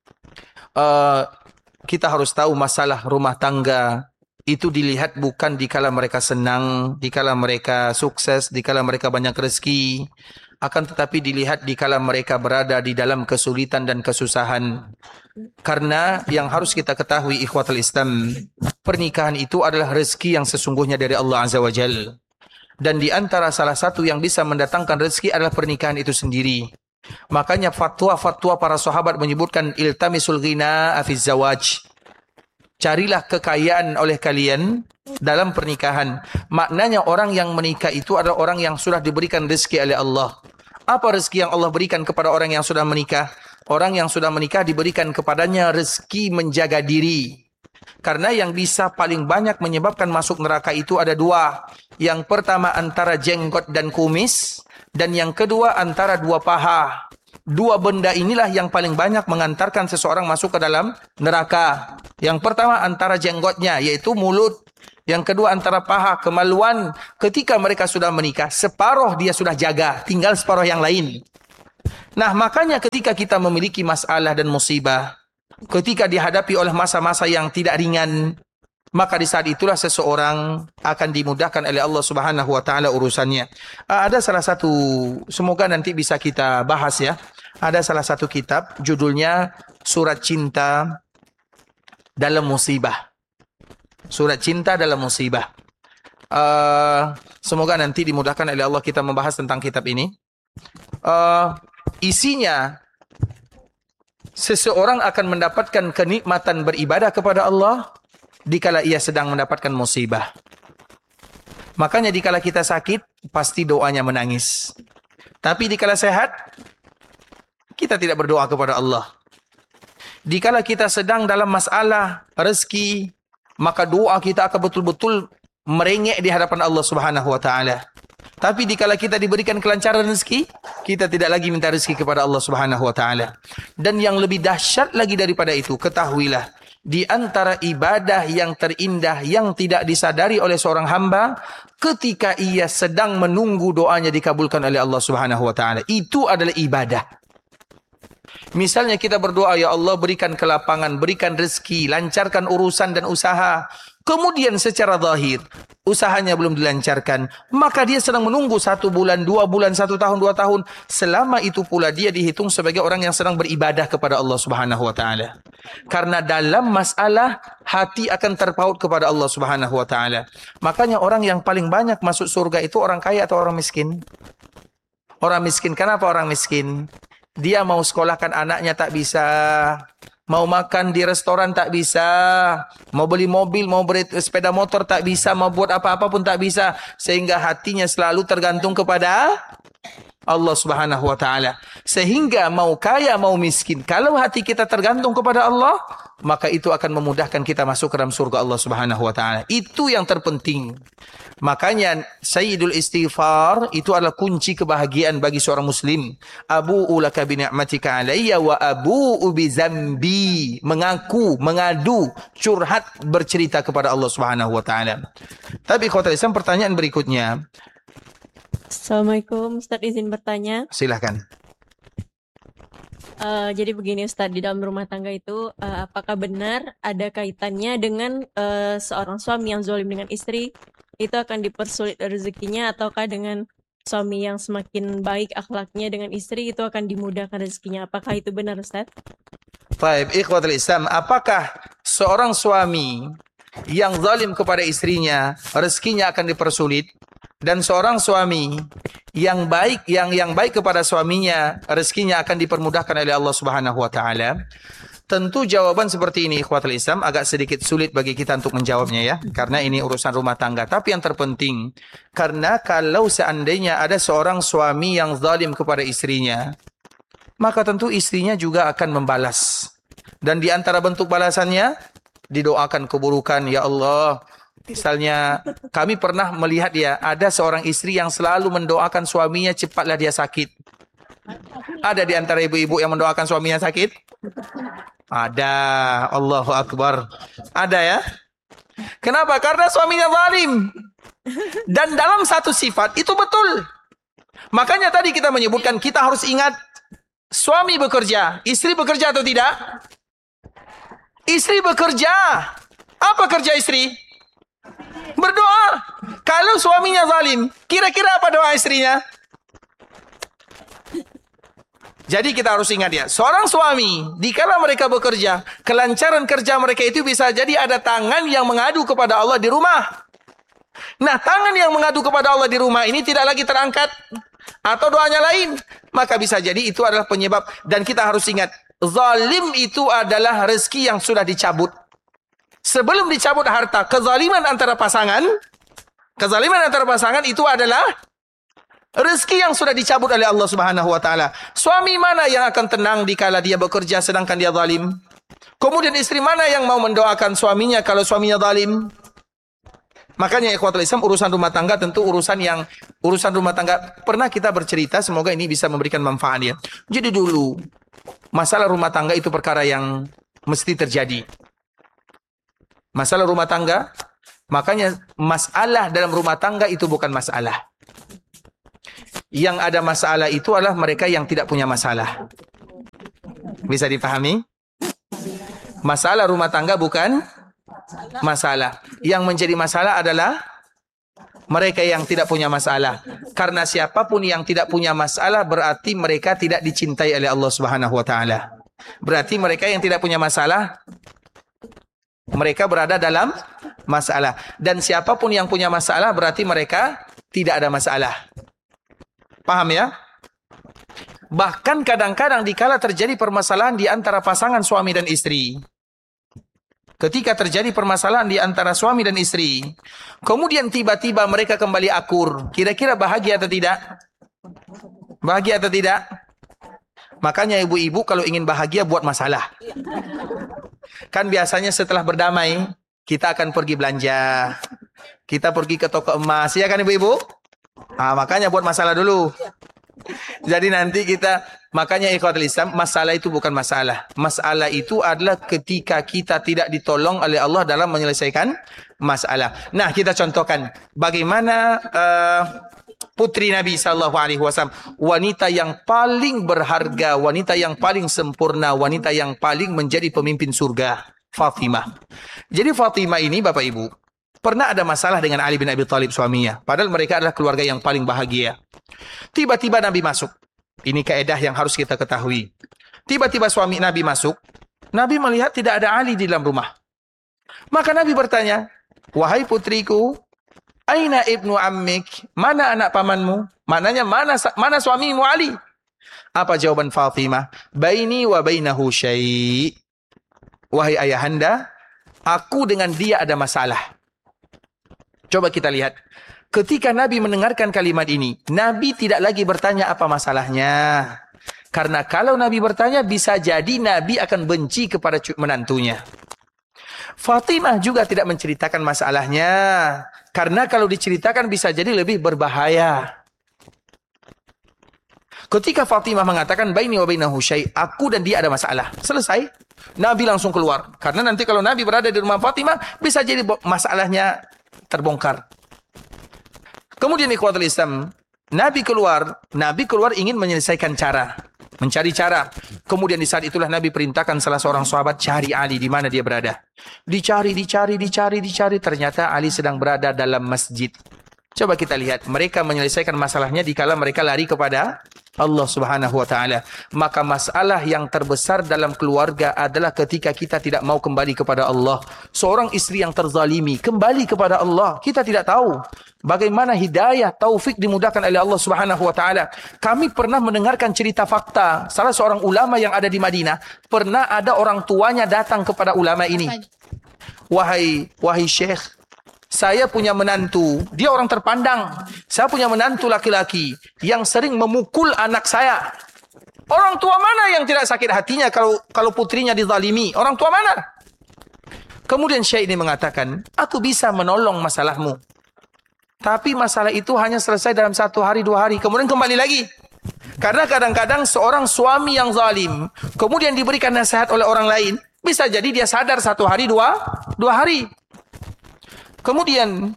uh, kita harus tahu masalah rumah tangga itu dilihat bukan dikala mereka senang, dikala mereka sukses, dikala mereka banyak rezeki, akan tetapi dilihat dikala mereka berada di dalam kesulitan dan kesusahan. Karena yang harus kita ketahui ikhwatul Islam, pernikahan itu adalah rezeki yang sesungguhnya dari Allah Azza wa Jal. Dan di antara salah satu yang bisa mendatangkan rezeki adalah pernikahan itu sendiri. Makanya fatwa-fatwa para sahabat menyebutkan iltamisul ghina afiz zawaj. Carilah kekayaan oleh kalian dalam pernikahan. Maknanya orang yang menikah itu adalah orang yang sudah diberikan rezeki oleh Allah. Apa rezeki yang Allah berikan kepada orang yang sudah menikah? Orang yang sudah menikah diberikan kepadanya rezeki menjaga diri. Karena yang bisa paling banyak menyebabkan masuk neraka itu ada dua. Yang pertama antara jenggot dan kumis. Dan yang kedua antara dua paha. Dua benda inilah yang paling banyak mengantarkan seseorang masuk ke dalam neraka. Yang pertama antara jenggotnya, yaitu mulut. Yang kedua antara paha, kemaluan. Ketika mereka sudah menikah, separuh dia sudah jaga, tinggal separuh yang lain. Nah, makanya ketika kita memiliki masalah dan musibah, ketika dihadapi oleh masa-masa yang tidak ringan, maka di saat itulah seseorang akan dimudahkan oleh Allah Subhanahu wa taala urusannya. Ada salah satu, semoga nanti bisa kita bahas ya. Ada salah satu kitab judulnya Surat Cinta dalam Musibah. Surat Cinta dalam Musibah. Uh, semoga nanti dimudahkan oleh Allah kita membahas tentang kitab ini. Uh, isinya seseorang akan mendapatkan kenikmatan beribadah kepada Allah dikala ia sedang mendapatkan musibah. Makanya dikala kita sakit, pasti doanya menangis. Tapi dikala sehat, kita tidak berdoa kepada Allah. Dikala kita sedang dalam masalah rezeki, maka doa kita akan betul-betul merengek di hadapan Allah Subhanahu wa taala. Tapi dikala kita diberikan kelancaran rezeki, kita tidak lagi minta rezeki kepada Allah Subhanahu wa taala. Dan yang lebih dahsyat lagi daripada itu, ketahuilah, di antara ibadah yang terindah yang tidak disadari oleh seorang hamba ketika ia sedang menunggu doanya dikabulkan oleh Allah Subhanahu wa taala, itu adalah ibadah. Misalnya kita berdoa, ya Allah berikan kelapangan, berikan rezeki, lancarkan urusan dan usaha. Kemudian secara zahir usahanya belum dilancarkan, maka dia sedang menunggu satu bulan, dua bulan, satu tahun, dua tahun. Selama itu pula dia dihitung sebagai orang yang sedang beribadah kepada Allah Subhanahu wa taala. Karena dalam masalah hati akan terpaut kepada Allah Subhanahu wa taala. Makanya orang yang paling banyak masuk surga itu orang kaya atau orang miskin? Orang miskin. Kenapa orang miskin? Dia mau sekolahkan anaknya tak bisa, mau makan di restoran tak bisa, mau beli mobil, mau beli sepeda motor tak bisa, mau buat apa-apa pun tak bisa, sehingga hatinya selalu tergantung kepada Allah Subhanahu wa taala. Sehingga mau kaya mau miskin, kalau hati kita tergantung kepada Allah, maka itu akan memudahkan kita masuk ke dalam surga Allah Subhanahu wa taala. Itu yang terpenting. Makanya Sayyidul Istighfar itu adalah kunci kebahagiaan bagi seorang muslim. Abu'u laka bi ni'matika alayya wa abu'u bi zambi. Mengaku, mengadu, curhat, bercerita kepada Allah Subhanahu wa taala. Tapi ikhwatul Islam, pertanyaan berikutnya.
Assalamualaikum, Ustadz izin bertanya.
Silahkan.
Uh, jadi begini Ustadz, di dalam rumah tangga itu uh, apakah benar ada kaitannya dengan uh, seorang suami yang zalim dengan istri itu akan dipersulit rezekinya, ataukah dengan suami yang semakin baik akhlaknya dengan istri itu akan dimudahkan rezekinya? Apakah itu benar Ustadz?
Baik, ikhwatul Islam, apakah seorang suami yang zalim kepada istrinya rezekinya akan dipersulit, dan seorang suami yang baik yang yang baik kepada suaminya rezekinya akan dipermudahkan oleh Allah Subhanahu wa taala? Tentu jawaban seperti ini ikhwatul Islam agak sedikit sulit bagi kita untuk menjawabnya ya, karena ini urusan rumah tangga. Tapi yang terpenting, karena kalau seandainya ada seorang suami yang zalim kepada istrinya, maka tentu istrinya juga akan membalas. Dan di antara bentuk balasannya, didoakan keburukan. Ya Allah, misalnya kami pernah melihat ya, ada seorang istri yang selalu mendoakan suaminya cepatlah dia sakit. Ada di antara ibu-ibu yang mendoakan suaminya sakit? Ada. Allahu Akbar. Ada ya? Kenapa? Karena suaminya zalim. Dan dalam satu sifat itu betul. Makanya tadi kita menyebutkan kita harus ingat, suami bekerja, istri bekerja atau tidak? Istri bekerja. Apa kerja istri? Berdoa. Kalau suaminya zalim, kira-kira apa doa istrinya? Jadi kita harus ingat ya, seorang suami, dikala mereka bekerja, kelancaran kerja mereka itu bisa jadi ada tangan yang mengadu kepada Allah di rumah. Nah, tangan yang mengadu kepada Allah di rumah ini tidak lagi terangkat, atau doanya lain, maka bisa jadi itu adalah penyebab. Dan kita harus ingat, zalim itu adalah rezeki yang sudah dicabut. Sebelum dicabut harta, kezaliman antara pasangan, kezaliman antara pasangan itu adalah rezeki yang sudah dicabut oleh Allah Subhanahu wa taala. Suami mana yang akan tenang dikala dia bekerja sedangkan dia zalim? Kemudian istri mana yang mau mendoakan suaminya kalau suaminya zalim? Makanya ikhwatul Islam, urusan rumah tangga tentu urusan yang urusan rumah tangga pernah kita bercerita, semoga ini bisa memberikan manfaat ya. Jadi dulu masalah rumah tangga itu perkara yang mesti terjadi. Masalah rumah tangga, makanya masalah dalam rumah tangga itu bukan masalah. Yang ada masalah itu adalah mereka yang tidak punya masalah. Bisa dipahami? Masalah rumah tangga bukan masalah. Yang menjadi masalah adalah mereka yang tidak punya masalah. Karena siapapun yang tidak punya masalah berarti mereka tidak dicintai oleh Allah Subhanahu wa taala. Berarti mereka yang tidak punya masalah, mereka berada dalam masalah. Dan siapapun yang punya masalah berarti mereka tidak ada masalah. Paham ya? Bahkan kadang-kadang dikala terjadi permasalahan di antara pasangan suami dan istri. Ketika terjadi permasalahan di antara suami dan istri, kemudian tiba-tiba mereka kembali akur. Kira-kira bahagia atau tidak? Bahagia atau tidak? Makanya ibu-ibu kalau ingin bahagia buat masalah. Kan biasanya setelah berdamai, kita akan pergi belanja. Kita pergi ke toko emas, ya kan ibu-ibu? Ah, makanya buat masalah dulu. Jadi nanti kita, makanya ikhwatul Islam, masalah itu bukan masalah. Masalah itu adalah ketika kita tidak ditolong oleh Allah dalam menyelesaikan masalah. Nah, kita contohkan bagaimana uh, putri Nabi sallallahu alaihi wasallam, wanita yang paling berharga, wanita yang paling sempurna, wanita yang paling menjadi pemimpin surga, Fatimah. Jadi Fatimah ini Bapak Ibu pernah ada masalah dengan Ali bin Abi Thalib suaminya. Padahal mereka adalah keluarga yang paling bahagia. Tiba-tiba Nabi masuk. Ini kaidah yang harus kita ketahui. Tiba-tiba suami Nabi masuk. Nabi melihat tidak ada Ali di dalam rumah. Maka Nabi bertanya, wahai putriku, aina ibnu ammik? Mana anak pamanmu? Mananya mana mana suamimu Ali? Apa jawaban Fatimah? Baini wa bainahu syai'. Wahai ayahanda, aku dengan dia ada masalah. Coba kita lihat. Ketika Nabi mendengarkan kalimat ini, Nabi tidak lagi bertanya apa masalahnya. Karena kalau Nabi bertanya, bisa jadi Nabi akan benci kepada menantunya. Fatimah juga tidak menceritakan masalahnya. Karena kalau diceritakan bisa jadi lebih berbahaya. Ketika Fatimah mengatakan, baini wa bainahu syai', aku dan dia ada masalah. Selesai. Nabi langsung keluar. Karena nanti kalau Nabi berada di rumah Fatimah, bisa jadi masalahnya terbongkar. Kemudian ikhwatul Islam, Nabi keluar, Nabi keluar ingin menyelesaikan cara, mencari cara. Kemudian di saat itulah Nabi perintahkan salah seorang sahabat cari Ali di mana dia berada. Dicari, dicari, dicari, dicari, ternyata Ali sedang berada dalam masjid. Coba kita lihat, mereka menyelesaikan masalahnya dikala mereka lari kepada Allah Subhanahu wa taala. Maka masalah yang terbesar dalam keluarga adalah ketika kita tidak mau kembali kepada Allah. Seorang istri yang terzalimi kembali kepada Allah, kita tidak tahu bagaimana hidayah, taufik dimudahkan oleh Allah Subhanahu wa taala. Kami pernah mendengarkan cerita fakta, salah seorang ulama yang ada di Madinah, pernah ada orang tuanya datang kepada ulama ini. Wahai wahai syekh, saya punya menantu, dia orang terpandang. Saya punya menantu laki-laki yang sering memukul anak saya. Orang tua mana yang tidak sakit hatinya kalau kalau putrinya dizalimi? Orang tua mana? Kemudian syekh ini mengatakan, aku bisa menolong masalahmu. Tapi masalah itu hanya selesai dalam satu hari, dua hari. Kemudian kembali lagi. Karena kadang-kadang seorang suami yang zalim, kemudian diberikan nasihat oleh orang lain, bisa jadi dia sadar satu hari, dua, dua hari. Kemudian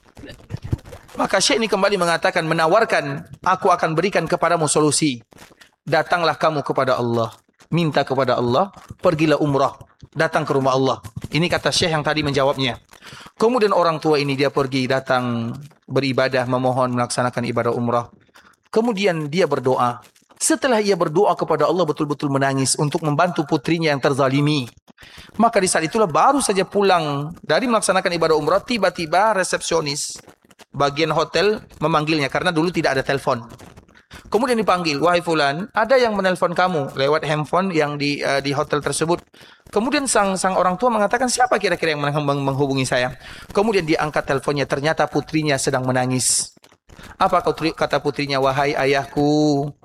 maka syekh ini kembali mengatakan, menawarkan, aku akan berikan kepadamu solusi. Datanglah kamu kepada Allah, minta kepada Allah, pergilah umrah, datang ke rumah Allah. Ini kata syekh yang tadi menjawabnya. Kemudian orang tua ini dia pergi, datang beribadah, memohon, melaksanakan ibadah umrah. Kemudian dia berdoa. Setelah ia berdoa kepada Allah, betul-betul menangis untuk membantu putrinya yang terzalimi. Maka di saat itulah baru saja pulang dari melaksanakan ibadah umrah, tiba-tiba resepsionis bagian hotel memanggilnya karena dulu tidak ada telepon. Kemudian dipanggil, wahai fulan, ada yang menelpon kamu lewat handphone yang di uh, di hotel tersebut. Kemudian sang sang orang tua mengatakan, siapa kira-kira yang meng menghubungi saya? Kemudian diangkat teleponnya, ternyata putrinya sedang menangis. Apa kata putrinya? Wahai ayahku,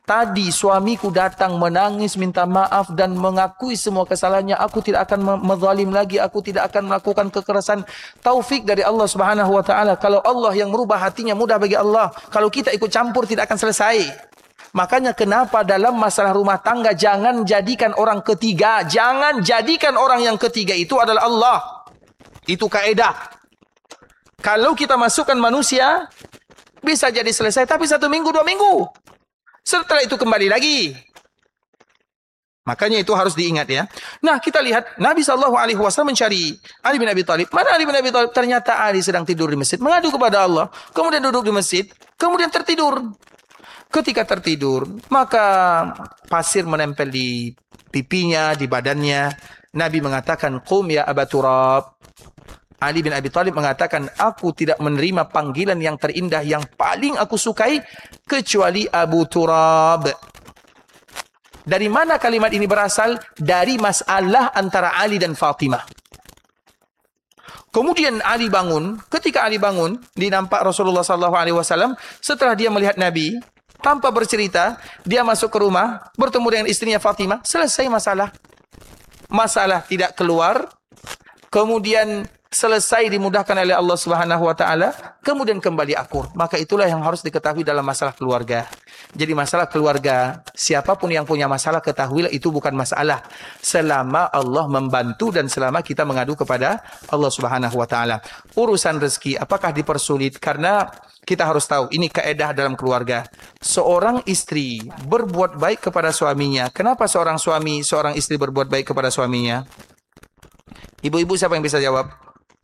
tadi suamiku datang menangis minta maaf dan mengakui semua kesalahannya, aku tidak akan menzalim lagi, aku tidak akan melakukan kekerasan. Taufik dari Allah Subhanahu wa taala. Kalau Allah yang merubah hatinya, mudah bagi Allah. Kalau kita ikut campur tidak akan selesai. Makanya kenapa dalam masalah rumah tangga jangan jadikan orang ketiga, jangan jadikan orang yang ketiga itu adalah Allah. Itu kaidah. Kalau kita masukkan manusia, bisa jadi selesai, tapi satu minggu, dua minggu. Setelah itu kembali lagi. Makanya itu harus diingat ya. Nah, kita lihat Nabi shallallahu alaihi wasallam mencari Ali bin Abi Thalib. Mana Ali bin Abi Thalib? Ternyata Ali sedang tidur di masjid, mengadu kepada Allah. Kemudian duduk di masjid, kemudian tertidur. Ketika tertidur, maka pasir menempel di pipinya, di badannya. Nabi mengatakan, "Qum ya Aba Turab." Ali bin Abi Thalib mengatakan, aku tidak menerima panggilan yang terindah, yang paling aku sukai, kecuali Abu Turab. Dari mana kalimat ini berasal? Dari masalah antara Ali dan Fatimah. Kemudian Ali bangun. Ketika Ali bangun, dinampak Rasulullah shallallahu alaihi wasallam. Setelah dia melihat Nabi, tanpa bercerita, dia masuk ke rumah, bertemu dengan istrinya Fatimah. Selesai masalah. Masalah tidak keluar. Kemudian selesai dimudahkan oleh Allah Subhanahu wa taala, kemudian kembali akur. Maka itulah yang harus diketahui dalam masalah keluarga. Jadi masalah keluarga, siapapun yang punya masalah, ketahuilah itu bukan masalah selama Allah membantu dan selama kita mengadu kepada Allah Subhanahu wa taala. Urusan rezeki apakah dipersulit? Karena kita harus tahu, ini kaidah dalam keluarga. Seorang istri berbuat baik kepada suaminya. Kenapa seorang suami, seorang istri berbuat baik kepada suaminya? Ibu-ibu siapa yang bisa jawab?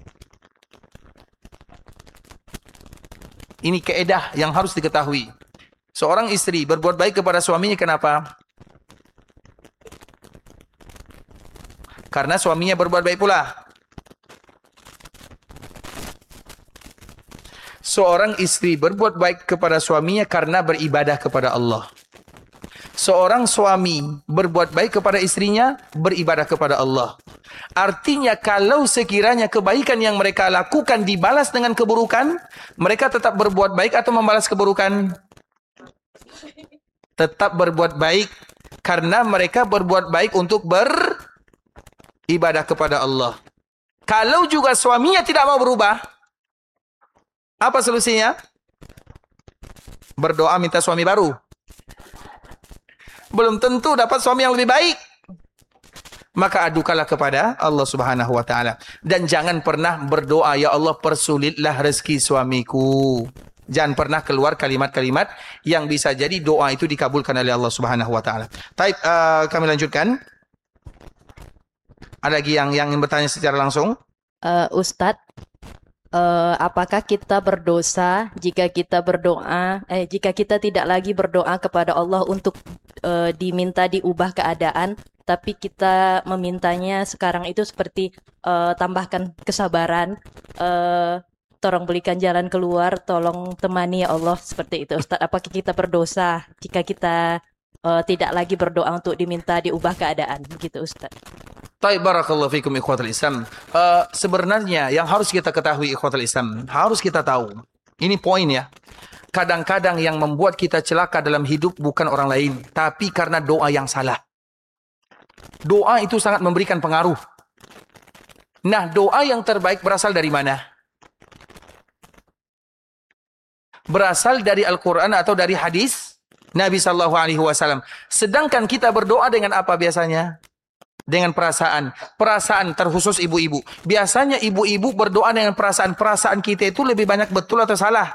Ini kaidah yang harus diketahui. Seorang istri berbuat baik kepada suaminya, kenapa? Karena suaminya berbuat baik pula. Seorang istri berbuat baik kepada suaminya karena beribadah kepada Allah. Seorang suami berbuat baik kepada istrinya, beribadah kepada Allah. Artinya kalau sekiranya kebaikan yang mereka lakukan dibalas dengan keburukan, mereka tetap berbuat baik atau membalas keburukan? Tetap berbuat baik, karena mereka berbuat baik untuk beribadah kepada Allah. Kalau juga suaminya tidak mau berubah, apa solusinya? Berdoa minta suami baru. Belum tentu dapat suami yang lebih baik. Maka adukanlah kepada Allah Subhanahu wa taala. Dan jangan pernah berdoa, ya Allah persulitlah rezeki suamiku. Jangan pernah keluar kalimat-kalimat yang bisa jadi doa itu dikabulkan oleh Allah Subhanahu wa taala. Baik, uh, kami lanjutkan. Ada lagi yang yang ingin bertanya secara langsung?
Uh, Ustadz, uh, apakah kita berdosa jika kita berdoa, eh, jika kita tidak lagi berdoa kepada Allah untuk uh, diminta diubah keadaan, tapi kita memintanya sekarang itu seperti uh, tambahkan kesabaran, uh, tolong berikan jalan keluar, tolong temani ya Allah, seperti itu Ustaz. Apakah kita berdosa jika kita uh, tidak lagi berdoa untuk diminta diubah keadaan, begitu Ustaz?
Taib, barakallahu fikum ikhwatul Islam. Uh, sebenarnya yang harus kita ketahui ikhwatul Islam, harus kita tahu. Ini poin ya. Kadang-kadang yang membuat kita celaka dalam hidup bukan orang lain, tapi karena doa yang salah. Doa itu sangat memberikan pengaruh. Nah, doa yang terbaik berasal dari mana? Berasal dari Al-Quran atau dari hadis Nabi Sallallahu Alaihi Wasallam. Sedangkan kita berdoa dengan apa biasanya? Dengan perasaan. Perasaan terkhusus ibu-ibu. Biasanya ibu-ibu berdoa dengan perasaan. Perasaan kita itu lebih banyak betul atau salah?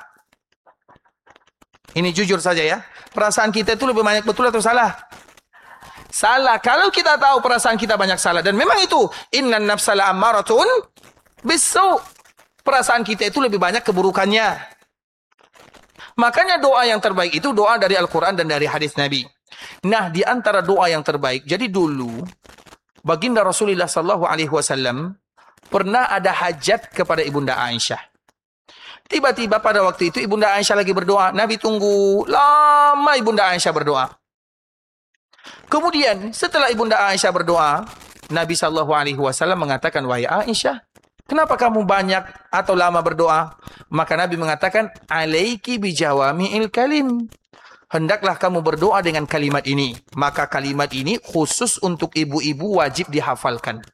Ini jujur saja ya. Perasaan kita itu lebih banyak betul atau salah? Salah. Kalau kita tahu perasaan kita banyak salah. Dan memang itu. Innan nafsala ammaratun bisu. Perasaan kita itu lebih banyak keburukannya. Makanya doa yang terbaik itu doa dari Al-Quran dan dari hadis Nabi. Nah, di antara doa yang terbaik. Jadi dulu, baginda Rasulullah Sallallahu Alaihi Wasallam pernah ada hajat kepada Ibunda Aisyah. Tiba-tiba pada waktu itu Ibunda Aisyah lagi berdoa. Nabi tunggu lama Ibunda Aisyah berdoa. Kemudian setelah Ibunda Aisyah berdoa, Nabi Sallallahu Alaihi Wasallam mengatakan, wahai Aisyah, kenapa kamu banyak atau lama berdoa? Maka Nabi mengatakan, alaiki bijawami'il kalim. hendaklah kamu berdoa dengan kalimat ini. Maka kalimat ini khusus untuk ibu-ibu wajib dihafalkan.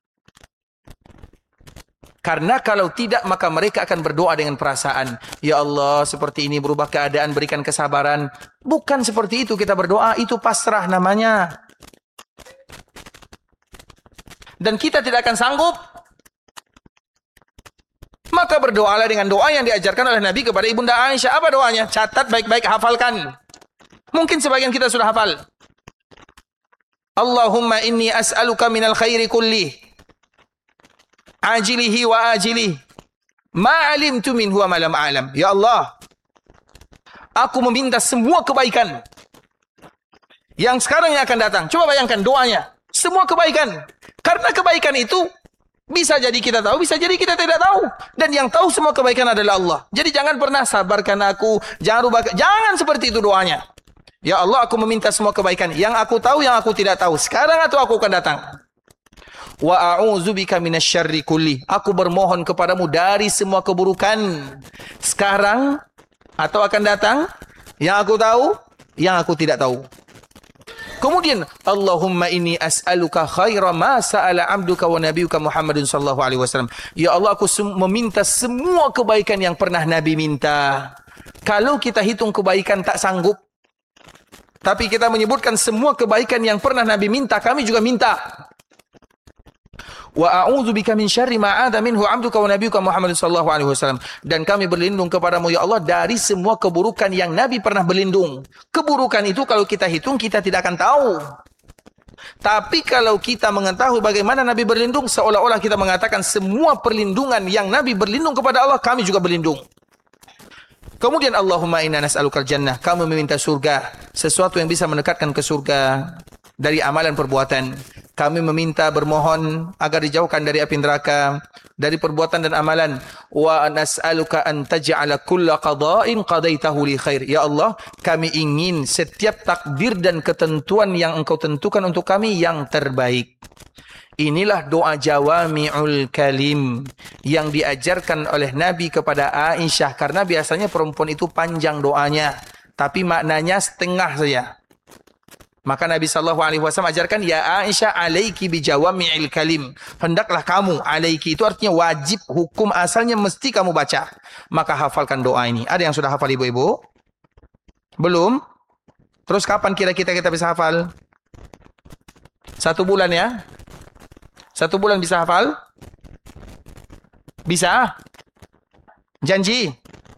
Karena kalau tidak maka mereka akan berdoa dengan perasaan. Ya Allah, seperti ini berubah keadaan, berikan kesabaran. Bukan seperti itu kita berdoa, itu pasrah namanya. Dan kita tidak akan sanggup. Maka berdoalah dengan doa yang diajarkan oleh Nabi kepada Ibunda Aisyah. Apa doanya? Catat baik-baik, hafalkan. Mungkin sebagian kita sudah hafal. Allahumma inni as'aluka minal khairi kulli, ajilihi wa ajilihi, ma alimtu minhu wa ma lam a'lam. Ya Allah, aku meminta semua kebaikan yang sekarang yang akan datang. Coba bayangkan doanya. Semua kebaikan. Karena kebaikan itu bisa jadi kita tahu, bisa jadi kita tidak tahu. Dan yang tahu semua kebaikan adalah Allah. Jadi jangan pernah sabarkan aku, jangan rubah, jangan seperti itu doanya. Ya Allah, aku meminta semua kebaikan yang aku tahu, yang aku tidak tahu, sekarang atau aku akan datang. Wa a'udzubika minasyarri kulli. Aku bermohon kepadamu dari semua keburukan sekarang atau akan datang, yang aku tahu, yang aku tidak tahu. Kemudian Allahumma inni as'aluka khaira ma sa'ala 'abduka wa nabiyuka Muhammadun sallallahu alaihi wasallam. Ya Allah, aku sem meminta semua kebaikan yang pernah Nabi minta. Kalau kita hitung kebaikan tak sanggup. Tapi kita menyebutkan semua kebaikan yang pernah Nabi minta, kami juga minta. Wa a'udzubika min syarri ma 'adha minhu 'abduka wa nabiyuka Muhammadun sallallahu alaihi wasallam. Dan kami berlindung kepadamu ya Allah dari semua keburukan yang Nabi pernah berlindung. Keburukan itu kalau kita hitung kita tidak akan tahu. Tapi kalau kita mengetahui bagaimana Nabi berlindung, seolah-olah kita mengatakan semua perlindungan yang Nabi berlindung kepada Allah, kami juga berlindung. Kemudian Allahumma inna nas'alukal jannah, kami meminta surga, sesuatu yang bisa mendekatkan ke surga dari amalan perbuatan. Kami meminta, bermohon agar dijauhkan dari api neraka, dari perbuatan dan amalan. Wa nas'aluka an taj'ala kulla qada'in qadaitahu li khair. Ya Allah, kami ingin setiap takdir dan ketentuan yang Engkau tentukan untuk kami yang terbaik. Inilah doa jawami'ul kalim yang diajarkan oleh Nabi kepada Aisyah. Karena biasanya perempuan itu panjang doanya, tapi maknanya setengah saja. Maka Nabi sallallahu alaihi wasallam ajarkan, ya Aisyah alaiki bijawami'il kalim. Hendaklah kamu, alaiki itu artinya wajib, hukum asalnya mesti kamu baca. Maka hafalkan doa ini. Ada yang sudah hafal ibu-ibu? Belum? Terus kapan kira-kira kita bisa hafal? Satu bulan ya? Satu bulan bisa hafal? Bisa? Janji?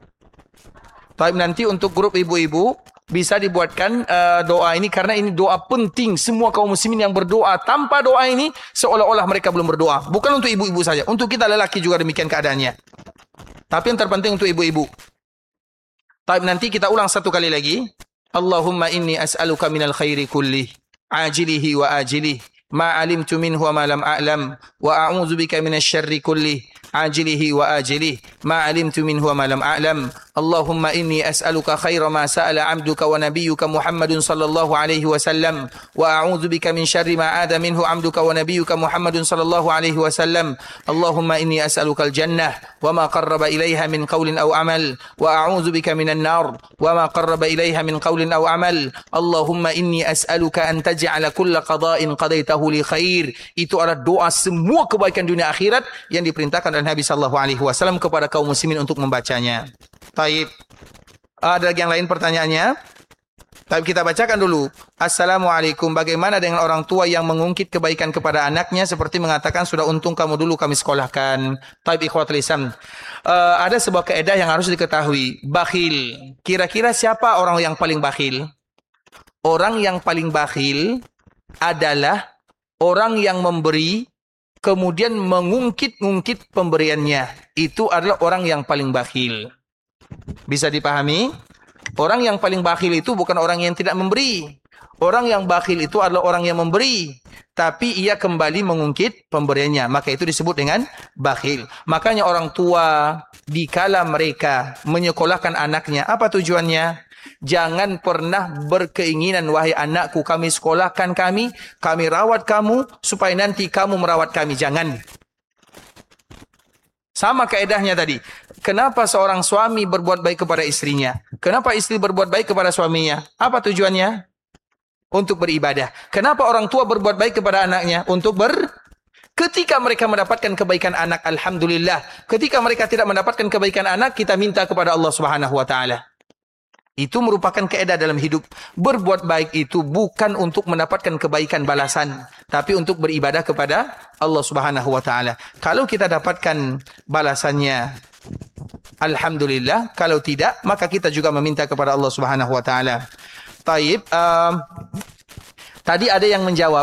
Tapi nanti untuk grup ibu-ibu bisa dibuatkan uh, doa ini, karena ini doa penting. Semua kaum muslimin yang berdoa tanpa doa ini seolah-olah mereka belum berdoa. Bukan untuk ibu-ibu saja, untuk kita lelaki juga demikian keadaannya. Tapi yang terpenting untuk ibu-ibu. Tapi nanti kita ulang satu kali lagi. Allahumma inni as'aluka minal khairi kulli, ajilihi wa ajilihi, ma alimtu minhu wa ma lam a'lam, wa a'udzubika minasyarri kulli, ajilihi wa ajilihi, ma alimtu minhu wa ma lam a'lam. Allahumma inni as'aluka khaira ma sa'ala 'abduka wa nabiyyuka Muhammadun sallallahu alaihi wasallam, wa a'udzubika min syarri ma 'ada minhu 'abduka wa nabiyyuka Muhammadun sallallahu alaihi wasallam. Allahumma inni as'aluka al-jannah wa ma qarraba ilaiha min qawlin aw amal, wa a'udzubika minan nar wa ma qarraba ilaiha min qawlin aw amal. Allahumma inni as'aluka an taj'ala kulla qada'in qadaitahu li khair. Itu adalah doa semua kebaikan dunia akhirat yang diperintahkan oleh Nabi sallallahu alaihi wasallam kepada kaum muslimin untuk membacanya. Taib. Ada yang lain pertanyaannya? Tapi kita bacakan dulu. Assalamualaikum. Bagaimana dengan orang tua yang mengungkit kebaikan kepada anaknya seperti mengatakan sudah untung kamu dulu kami sekolahkan. Taib ikhwatul Islam. Uh, ada sebuah kaidah yang harus diketahui. Bakhil. Kira-kira siapa orang yang paling bakhil? Orang yang paling bakhil adalah orang yang memberi kemudian mengungkit-ungkit pemberiannya. Itu adalah orang yang paling bakhil. Bisa dipahami? Orang yang paling bakhil itu bukan orang yang tidak memberi. Orang yang bakhil itu adalah orang yang memberi, tapi ia kembali mengungkit pemberiannya. Maka itu disebut dengan bakhil. Makanya orang tua dikala mereka menyekolahkan anaknya, apa tujuannya? Jangan pernah berkeinginan, wahai anakku, kami sekolahkan kami, kami rawat kamu, supaya nanti kamu merawat kami. Jangan. Sama kaedahnya tadi. Kenapa seorang suami berbuat baik kepada istrinya? Kenapa istri berbuat baik kepada suaminya? Apa tujuannya? Untuk beribadah. Kenapa orang tua berbuat baik kepada anaknya? Untuk ber... Ketika mereka mendapatkan kebaikan anak, alhamdulillah. Ketika mereka tidak mendapatkan kebaikan anak, kita minta kepada Allah Subhanahu wa taala. Itu merupakan kaidah dalam hidup. Berbuat baik itu bukan untuk mendapatkan kebaikan balasan, tapi untuk beribadah kepada Allah Subhanahu wa taala. Kalau kita dapatkan balasannya, alhamdulillah. Kalau tidak, maka kita juga meminta kepada Allah Subhanahu wa taala. Taib, um, tadi ada yang menjawab